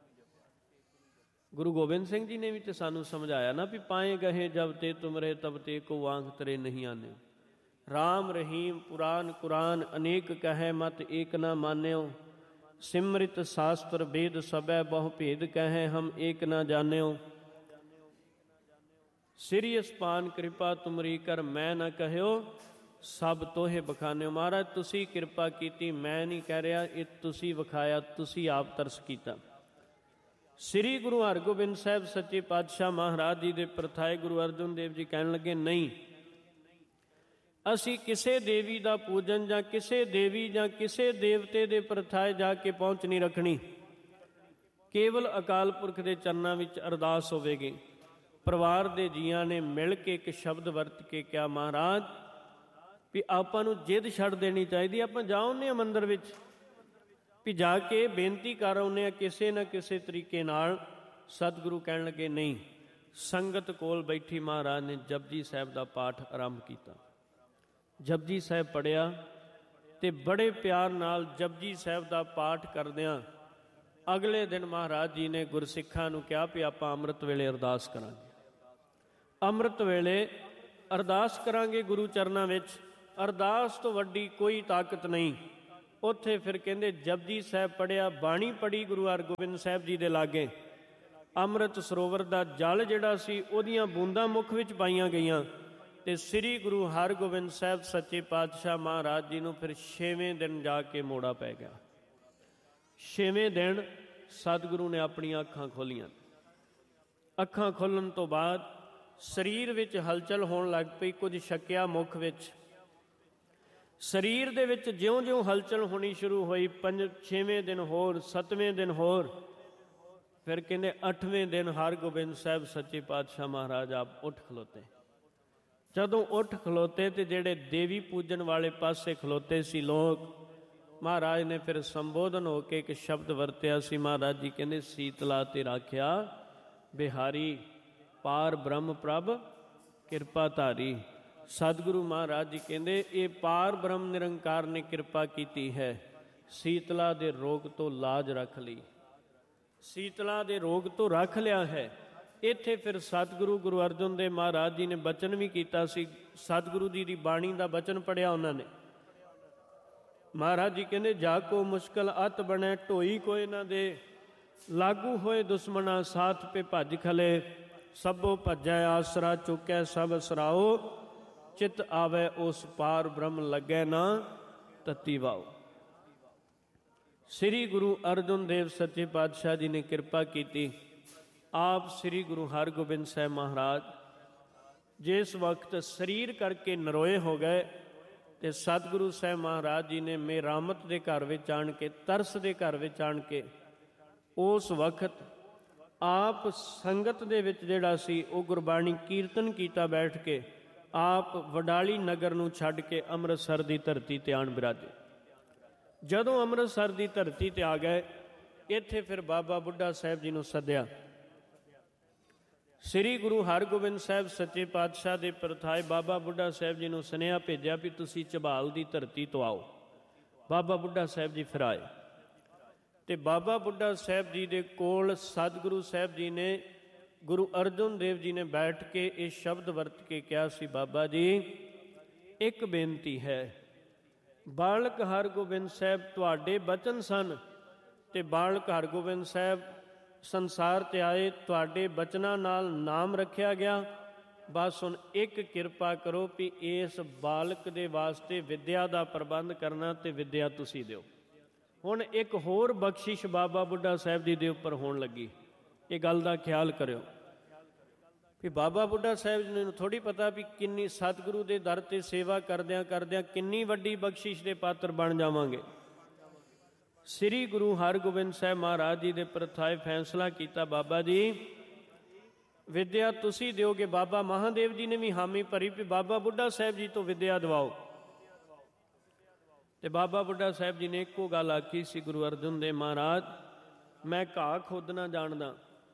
ਗੁਰੂ ਗੋਬਿੰਦ ਸਿੰਘ ਜੀ ਨੇ ਵੀ ਤੇ ਸਾਨੂੰ ਸਮਝਾਇਆ ਨਾ ਵੀ ਪਾਏ ਗਏ ਜਬ ਤੇ ਤੁਮਰੇ ਤਬ ਤੇ ਕੋ ਵਾਂਗ ਤਰੇ ਨਹੀਂ ਆਨੇ। ਰਾਮ ਰਹੀਮ ਪੁਰਾਨ ਕੁਰਾਨ ਅਨੇਕ ਕਹੈ ਮਤ ਏਕ ਨਾ ਮਾਨਿਓ। ਸਿਮਰਿਤ ਸ਼ਾਸਤਰ ਵੇਦ ਸਭੈ ਬਹੁ ਭੇਦ ਕਹੈ ਹਮ ਏਕ ਨਾ ਜਾਣਿਓ। ਸ੍ਰੀ ਅਸਪਾਨ ਕਿਰਪਾ ਤੁਮਰੀ ਕਰ ਮੈਂ ਨਾ ਕਹਿਓ ਸਭ ਤੋਹੇ ਬਖਾਨਿਓ। ਮਹਾਰਾਜ ਤੁਸੀਂ ਕਿਰਪਾ ਕੀਤੀ, ਮੈਂ ਨਹੀਂ ਕਹਿ ਰਿਹਾ, ਇਹ ਤੁਸੀਂ ਵਿਖਾਇਆ, ਤੁਸੀਂ ਆਪ ਤਰਸ ਕੀਤਾ। ਸ੍ਰੀ ਗੁਰੂ ਹਰਗੋਬਿੰਦ ਸਾਹਿਬ ਸੱਚੇ ਪਾਤਸ਼ਾਹ ਮਹਾਰਾਜ ਜੀ ਦੇ ਪ੍ਰਥਾਏ ਗੁਰੂ ਅਰਜਨ ਦੇਵ ਜੀ ਕਹਿਣ ਲੱਗੇ ਨਹੀਂ, ਅਸੀਂ ਕਿਸੇ ਦੇਵੀ ਦਾ ਪੂਜਨ ਜਾਂ ਕਿਸੇ ਦੇਵੀ ਜਾਂ ਕਿਸੇ ਦੇਵਤੇ ਦੇ ਪ੍ਰਥਾਏ ਜਾ ਕੇ ਪਹੁੰਚ ਨਹੀਂ ਰੱਖਣੀ, ਕੇਵਲ ਅਕਾਲ ਪੁਰਖ ਦੇ ਚਰਨਾਂ ਵਿੱਚ ਅਰਦਾਸ ਹੋਵੇਗੀ। ਪਰਿਵਾਰ ਦੇ ਜੀਆਂ ਨੇ ਮਿਲ ਕੇ ਇੱਕ ਸ਼ਬਦ ਵਰਤ ਕੇ ਕਿਹਾ ਮਹਾਰਾਜ ਵੀ ਆਪਾਂ ਨੂੰ ਜਿੱਦ ਛੱਡ ਦੇਣੀ ਚਾਹੀਦੀ, ਆਪਾਂ ਜਾ ਆਉਂਦੇ ਹਾਂ ਮੰਦਿਰ ਵਿੱਚ ਵੀ ਜਾ ਕੇ ਬੇਨਤੀ ਕਰ ਆਉਂਦੇ ਹਾਂ ਕਿਸੇ ਨਾ ਕਿਸੇ ਤਰੀਕੇ ਨਾਲ। ਸਤਿਗੁਰੂ ਕਹਿਣ ਲੱਗੇ ਨਹੀਂ। ਸੰਗਤ ਕੋਲ ਬੈਠੀ ਮਹਾਰਾਜ ਨੇ ਜਪਜੀ ਸਾਹਿਬ ਦਾ ਪਾਠ ਆਰੰਭ ਕੀਤਾ। ਜਪਜੀ ਸਾਹਿਬ ਪੜ੍ਹਿਆ ਅਤੇ ਬੜੇ ਪਿਆਰ ਨਾਲ ਜਪਜੀ ਸਾਹਿਬ ਦਾ ਪਾਠ ਕਰਦਿਆਂ ਅਗਲੇ ਦਿਨ ਮਹਾਰਾਜ ਜੀ ਨੇ ਗੁਰਸਿੱਖਾਂ ਨੂੰ ਕਿਹਾ ਵੀ ਆਪਾਂ ਅੰਮ੍ਰਿਤ ਵੇਲੇ ਅਰਦਾਸ ਕਰਾਂਗੇ। ਅੰਮ੍ਰਿਤ ਵੇਲੇ ਅਰਦਾਸ ਕਰਾਂਗੇ ਗੁਰੂ ਚਰਨਾਂ ਵਿੱਚ। ਅਰਦਾਸ ਤੋਂ ਵੱਡੀ ਕੋਈ ਤਾਕਤ ਨਹੀਂ। ਉੱਥੇ ਫਿਰ ਕਹਿੰਦੇ ਜਪਜੀ ਸਾਹਿਬ ਪੜ੍ਹਿਆ, ਬਾਣੀ ਪੜ੍ਹੀ ਗੁਰੂ ਹਰਗੋਬਿੰਦ ਸਾਹਿਬ ਜੀ ਦੇ ਲਾਗੇ। ਅੰਮ੍ਰਿਤ ਸਰੋਵਰ ਦਾ ਜਲ ਜਿਹੜਾ ਸੀ ਉਹਦੀਆਂ ਬੂੰਦਾਂ ਮੁੱਖ ਵਿੱਚ ਪਾਈਆਂ ਗਈਆਂ ਅਤੇ ਸ੍ਰੀ ਗੁਰੂ ਹਰਗੋਬਿੰਦ ਸਾਹਿਬ ਸੱਚੇ ਪਾਤਸ਼ਾਹ ਮਹਾਰਾਜ ਜੀ ਨੂੰ ਫਿਰ 6ਵੇਂ ਦਿਨ ਜਾ ਕੇ ਮੋੜਾ ਪੈ ਗਿਆ। 6ਵੇਂ ਦਿਨ ਸਤਿਗੁਰੂ ਨੇ ਆਪਣੀਆਂ ਅੱਖਾਂ ਖੋਲ੍ਹੀਆਂ। ਅੱਖਾਂ ਖੁੱਲ੍ਹਣ ਤੋਂ ਬਾਅਦ ਸਰੀਰ ਵਿੱਚ ਹਲਚਲ ਹੋਣ ਲੱਗ ਪਈ, ਕੁਝ ਛਕਿਆ ਮੁੱਖ ਵਿੱਚ। ਸਰੀਰ ਦੇ ਵਿੱਚ ਜਿਉਂ-ਜਿਉਂ ਹਲਚਲ ਹੋਣੀ ਸ਼ੁਰੂ ਹੋਈ, 6ਵੇਂ ਦਿਨ ਹੋਰ, 7ਵੇਂ ਦਿਨ ਹੋਰ, ਫਿਰ ਕਹਿੰਦੇ 8ਵੇਂ ਦਿਨ ਹਰਗੋਬਿੰਦ ਸਾਹਿਬ ਸੱਚੇ ਪਾਤਸ਼ਾਹ ਮਹਾਰਾਜ ਆਪ ਉੱਠ ਖਲੋਤੇ। ਜਦੋਂ ਉੱਠ ਖਲੋਤੇ ਤੇ ਜਿਹੜੇ ਦੇਵੀ ਪੂਜਨ ਵਾਲੇ ਪਾਸੇ ਖਲੋਤੇ ਸੀ ਲੋਕ, ਮਹਾਰਾਜ ਨੇ ਫਿਰ ਸੰਬੋਧਨ ਹੋ ਕੇ ਇੱਕ ਸ਼ਬਦ ਵਰਤਿਆ ਸੀ। ਮਹਾਰਾਜ ਜੀ ਕਹਿੰਦੇ, ਸੀਤਲਾ ਤੇ ਰਾਖਿਆ ਬਿਹਾਰੀ, ਪਾਰ ਬ੍ਰਹਮ ਪ੍ਰਭ ਕਿਰਪਾ ਧਾਰੀ। ਸਤਿਗੁਰੂ ਮਹਾਰਾਜ ਜੀ ਕਹਿੰਦੇ ਇਹ ਪਾਰ ਬ੍ਰਹਮ ਨਿਰੰਕਾਰ ਨੇ ਕਿਰਪਾ ਕੀਤੀ ਹੈ, ਸੀਤਲਾ ਦੇ ਰੋਗ ਤੋਂ ਲਾਜ ਰੱਖ ਲਈ, ਸੀਤਲਾ ਦੇ ਰੋਗ ਤੋਂ ਰੱਖ ਲਿਆ ਹੈ। ਇੱਥੇ ਫਿਰ ਸਤਿਗੁਰੂ ਗੁਰੂ ਅਰਜਨ ਦੇਵ ਮਹਾਰਾਜ ਜੀ ਨੇ ਬਚਨ ਵੀ ਕੀਤਾ ਸੀ। ਸਤਿਗੁਰੂ ਜੀ ਦੀ ਬਾਣੀ ਦਾ ਬਚਨ ਪੜਿਆ ਉਹਨਾਂ ਨੇ। ਮਹਾਰਾਜ ਜੀ ਕਹਿੰਦੇ, ਜਾ ਕੋ ਮੁਸ਼ਕਲ ਅਤ ਬਣੇ ਢੋਈ ਕੋਈ ਨਾ ਦੇ, ਲਾਗੂ ਹੋਏ ਦੁਸ਼ਮਣਾ ਸਾਥ ਪੇ ਭੱਜ ਖਲੇ, ਸਭੋ ਭੱਜੈ ਆਸਰਾ ਚੁੱਕੈ ਸਭ ਅਸਰਾਓ, ਚਿਤ ਆਵੇ ਉਸ ਪਾਰ ਬ੍ਰਹਮ ਲੱਗੈ ਨਾ ਤਤੀ ਵਾਓ। ਸ੍ਰੀ ਗੁਰੂ ਅਰਜਨ ਦੇਵ ਸੱਚੇ ਪਾਤਸ਼ਾਹ ਜੀ ਨੇ ਕਿਰਪਾ ਕੀਤੀ। ਆਪ ਸ੍ਰੀ ਗੁਰੂ ਹਰਗੋਬਿੰਦ ਸਾਹਿਬ ਮਹਾਰਾਜ ਜਿਸ ਵਕਤ ਸਰੀਰ ਕਰਕੇ ਨਰੋਏ ਹੋ ਗਏ ਤੇ ਸਤਿਗੁਰੂ ਸਾਹਿਬ ਮਹਾਰਾਜ ਜੀ ਨੇ ਮੇਰਾਮਤ ਦੇ ਘਰ ਵਿੱਚ ਆਣ ਕੇ, ਤਰਸ ਦੇ ਘਰ ਵਿੱਚ ਆਣ ਕੇ, ਉਸ ਵਕਤ ਆਪ ਸੰਗਤ ਦੇ ਵਿੱਚ ਜਿਹੜਾ ਸੀ ਉਹ ਗੁਰਬਾਣੀ ਕੀਰਤਨ ਕੀਤਾ ਬੈਠ ਕੇ। ਆਪ ਵਡਾਲੀ ਨਗਰ ਨੂੰ ਛੱਡ ਕੇ ਅੰਮ੍ਰਿਤਸਰ ਦੀ ਧਰਤੀ ਤੇ ਆਣ ਬਿਰਾਜੇ। ਜਦੋਂ ਅੰਮ੍ਰਿਤਸਰ ਦੀ ਧਰਤੀ ਤੇ ਆ ਗਏ, ਇੱਥੇ ਫਿਰ ਬਾਬਾ ਬੁੱਢਾ ਸਾਹਿਬ ਜੀ ਨੂੰ ਸੱਦਿਆ। ਸ੍ਰੀ ਗੁਰੂ ਹਰਗੋਬਿੰਦ ਸਾਹਿਬ ਸੱਚੇ ਪਾਤਸ਼ਾਹ ਦੇ ਪ੍ਰਥਾਏ ਬਾਬਾ ਬੁੱਢਾ ਸਾਹਿਬ ਜੀ ਨੂੰ ਸੁਨੇਹਾ ਭੇਜਿਆ ਵੀ ਤੁਸੀਂ ਝਬਾਲ ਦੀ ਧਰਤੀ ਤੋਂ ਆਓ। ਬਾਬਾ ਬੁੱਢਾ ਸਾਹਿਬ ਜੀ ਫਿਰ ਆਏ ਤੇ ਬਾਬਾ ਬੁੱਢਾ ਸਾਹਿਬ ਜੀ ਦੇ ਕੋਲ ਸਤਿਗੁਰੂ ਸਾਹਿਬ ਜੀ ਨੇ, ਗੁਰੂ ਅਰਜਨ ਦੇਵ ਜੀ ਨੇ ਬੈਠ ਕੇ ਇਹ ਸ਼ਬਦ ਵਰਤ ਕੇ ਕਿਹਾ ਸੀ, ਬਾਬਾ ਜੀ ਇੱਕ ਬੇਨਤੀ ਹੈ। ਬਾਲਕ ਹਰਗੋਬਿੰਦ ਸਾਹਿਬ ਤੁਹਾਡੇ ਬਚਨ ਸਨ ਤੇ ਬਾਲਕ ਹਰਗੋਬਿੰਦ ਸਾਹਿਬ ਸੰਸਾਰ ਤੇ ਆਏ, ਤੁਹਾਡੇ ਬਚਨਾਂ ਨਾਲ ਨਾਮ ਰੱਖਿਆ ਗਿਆ। ਬਸ ਹੁਣ ਇੱਕ ਕਿਰਪਾ ਕਰੋ ਵੀ ਇਸ ਬਾਲਕ ਦੇ ਵਾਸਤੇ ਵਿਦਿਆ ਦਾ ਪ੍ਰਬੰਧ ਕਰਨਾ ਤੇ ਵਿਦਿਆ ਤੁਸੀਂ ਦਿਓ। ਹੁਣ ਇੱਕ ਹੋਰ ਬਖਸ਼ਿਸ਼ ਬਾਬਾ ਬੁੱਢਾ ਸਾਹਿਬ ਜੀ ਦੇ ਉੱਪਰ ਹੋਣ ਲੱਗੀ। ਇਹ ਗੱਲ ਦਾ ਖਿਆਲ ਕਰਿਓ ਵੀ ਬਾਬਾ ਬੁੱਢਾ ਸਾਹਿਬ ਜੀ ਨੂੰ ਥੋੜ੍ਹੀ ਪਤਾ ਵੀ ਕਿੰਨੀ ਸਤਿਗੁਰੂ ਦੇ ਦਰ ਤੇ ਸੇਵਾ ਕਰਦਿਆਂ ਕਰਦਿਆਂ ਕਿੰਨੀ ਵੱਡੀ ਬਖਸ਼ਿਸ਼ ਦੇ ਪਾਤਰ ਬਣ ਜਾਵਾਂਗੇ। ਸ੍ਰੀ ਗੁਰੂ ਹਰਗੋਬਿੰਦ ਸਾਹਿਬ ਮਹਾਰਾਜ ਜੀ ਦੇ ਪ੍ਰਥਾਏ ਫੈਸਲਾ ਕੀਤਾ, ਬਾਬਾ ਜੀ ਵਿਦਿਆ ਤੁਸੀਂ ਦਿਓਗੇ। ਬਾਬਾ ਮਹਾਦੇਵ ਜੀ ਨੇ ਵੀ ਹਾਮੀ ਭਰੀ ਵੀ ਬਾਬਾ ਬੁੱਢਾ ਸਾਹਿਬ ਜੀ ਤੋਂ ਵਿਦਿਆ ਦਿਵਾਓ। ਤੇ ਬਾਬਾ ਬੁੱਢਾ ਸਾਹਿਬ ਜੀ ਨੇ ਇੱਕੋ ਗੱਲ ਆਖੀ ਸੀ, ਗੁਰੂ ਅਰਜਨ ਦੇਵ ਮਹਾਰਾਜ, ਮੈਂ ਘਾਹ ਖੋਦਣਾ ਜਾਣਦਾ,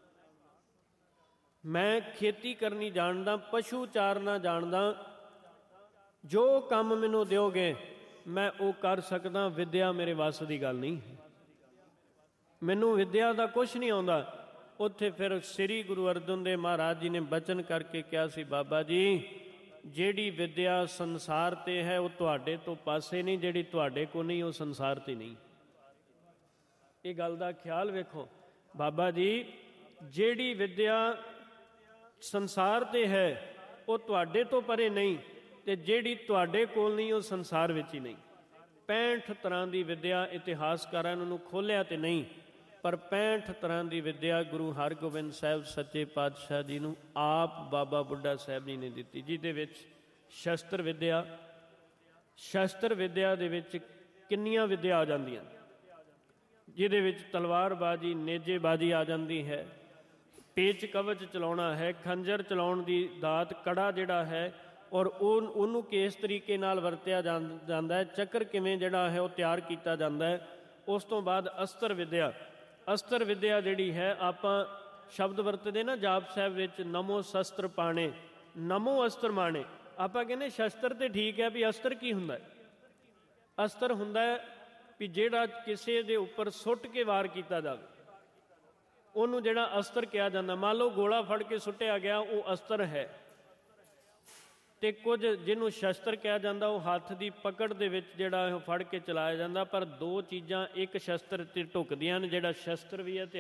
ਮੈਂ ਖੇਤੀ ਕਰਨੀ ਜਾਣਦਾ, ਪਸ਼ੂ ਚਾਰਨਾ ਜਾਣਦਾ, ਜੋ ਕੰਮ ਮੈਨੂੰ ਦਿਓਗੇ ਮੈਂ ਉਹ ਕਰ ਸਕਦਾ। ਵਿਦਿਆ ਮੇਰੇ ਵੱਸ ਦੀ ਗੱਲ ਨਹੀਂ, ਮੈਨੂੰ ਵਿਦਿਆ ਦਾ ਕੁਛ ਨਹੀਂ ਆਉਂਦਾ। ਉੱਥੇ ਫਿਰ ਸ੍ਰੀ ਗੁਰੂ ਅਰਜਨ ਦੇਵ ਮਹਾਰਾਜ ਜੀ ਨੇ ਬਚਨ ਕਰਕੇ ਕਿਹਾ ਸੀ, ਬਾਬਾ ਜੀ ਜਿਹੜੀ ਵਿਦਿਆ ਸੰਸਾਰ ਤੇ ਹੈ ਉਹ ਤੁਹਾਡੇ ਤੋਂ ਪਾਸੇ ਨਹੀਂ, ਜਿਹੜੀ ਤੁਹਾਡੇ ਕੋਲ ਨਹੀਂ ਉਹ ਸੰਸਾਰ ਤੇ ਨਹੀਂ। ਇਹ ਗੱਲ ਦਾ ਖਿਆਲ ਵੇਖੋ, ਬਾਬਾ ਜੀ ਜਿਹੜੀ ਵਿਦਿਆ ਸੰਸਾਰ ਤੇ ਹੈ ਉਹ ਤੁਹਾਡੇ ਤੋਂ ਪਰੇ ਨਹੀਂ, ਤੇ ਜਿਹੜੀ ਤੁਹਾਡੇ ਕੋਲ ਨਹੀਂ ਉਹ ਸੰਸਾਰ ਵਿੱਚ ਹੀ ਨਹੀਂ। 65 ਤਰ੍ਹਾਂ ਦੀ ਵਿਦਿਆ ਇਤਿਹਾਸਕਾਰਾਂ ਨੂੰ ਖੋਲ੍ਹਿਆ ਤੇ ਨਹੀਂ, ਪਰ 65 ਤਰ੍ਹਾਂ ਦੀ ਵਿਦਿਆ ਗੁਰੂ ਹਰਗੋਬਿੰਦ ਸਾਹਿਬ ਸੱਚੇ ਪਾਤਸ਼ਾਹ ਜੀ ਨੂੰ ਆਪ ਬਾਬਾ ਬੁੱਢਾ ਸਾਹਿਬ ਜੀ ਨੇ ਦਿੱਤੀ, ਜਿਹਦੇ ਵਿੱਚ ਸ਼ਸਤਰ ਵਿਦਿਆ, ਸ਼ਸਤਰ ਵਿਦਿਆ ਦੇ ਵਿੱਚ ਕਿੰਨੀਆਂ ਵਿਦਿਆ ਆ ਜਾਂਦੀਆਂ, ਜਿਹਦੇ ਵਿੱਚ ਤਲਵਾਰਬਾਜ਼ੀ, ਨੇਜੇਬਾਜ਼ੀ ਆ ਜਾਂਦੀ ਹੈ, ਪੇਚ ਕਵਚ ਚਲਾਉਣਾ ਹੈ, ਖੰਜਰ ਚਲਾਉਣ ਦੀ ਦਾਤ, ਕੜਾ ਜਿਹੜਾ ਹੈ ਔਰ ਉਹਨੂੰ ਕਿਸ ਤਰੀਕੇ ਨਾਲ ਵਰਤਿਆ ਜਾਂਦਾ ਹੈ, ਚੱਕਰ ਕਿਵੇਂ ਜਿਹੜਾ ਹੈ ਉਹ ਤਿਆਰ ਕੀਤਾ ਜਾਂਦਾ ਹੈ। ਉਸ ਤੋਂ ਬਾਅਦ ਅਸਤਰ ਵਿਦਿਆ, ਅਸਤਰ ਵਿਦਿਆ ਜਿਹੜੀ ਹੈ ਆਪਾਂ ਸ਼ਬਦ ਵਰਤਦੇ ਨਾ ਜਾਪ ਸਾਹਿਬ ਵਿੱਚ, ਨਮੋ ਸ਼ਸਤਰ ਪਾਣੇ, ਨਮੋ ਅਸਤਰ ਮਾਣੇ। ਆਪਾਂ ਕਹਿੰਦੇ ਸ਼ਸਤਰ ਤੇ ਠੀਕ ਹੈ, ਵੀ ਅਸਤਰ ਕੀ ਹੁੰਦਾ? ਅਸਤਰ ਹੁੰਦਾ ਹੈ ਵੀ ਜਿਹੜਾ ਕਿਸੇ ਦੇ ਉੱਪਰ ਸੁੱਟ ਕੇ ਵਾਰ ਕੀਤਾ ਜਾਵੇ, ਉਹਨੂੰ ਜਿਹੜਾ ਅਸਤਰ ਕਿਹਾ ਜਾਂਦਾ। ਮੰਨ ਲਓ ਗੋਲਾ ਫੜ ਕੇ ਸੁੱਟਿਆ ਗਿਆ, ਉਹ ਅਸਤਰ ਹੈ। ਤੇ ਕੁਝ ਜਿਹਨੂੰ ਸ਼ਸਤਰ ਕਿਹਾ ਜਾਂਦਾ ਉਹ ਹੱਥ ਦੀ ਪਕੜ ਦੇ ਵਿੱਚ ਜਿਹੜਾ ਉਹ ਫੜ ਕੇ ਚਲਾਇਆ ਜਾਂਦਾ। ਪਰ ਦੋ ਚੀਜ਼ਾਂ ਇੱਕ ਸ਼ਸਤਰ ਤੇ ਢੁਕਦੀਆਂ ਨੇ, ਜਿਹੜਾ ਸ਼ਸਤਰ ਵੀ ਹੈ ਤੇ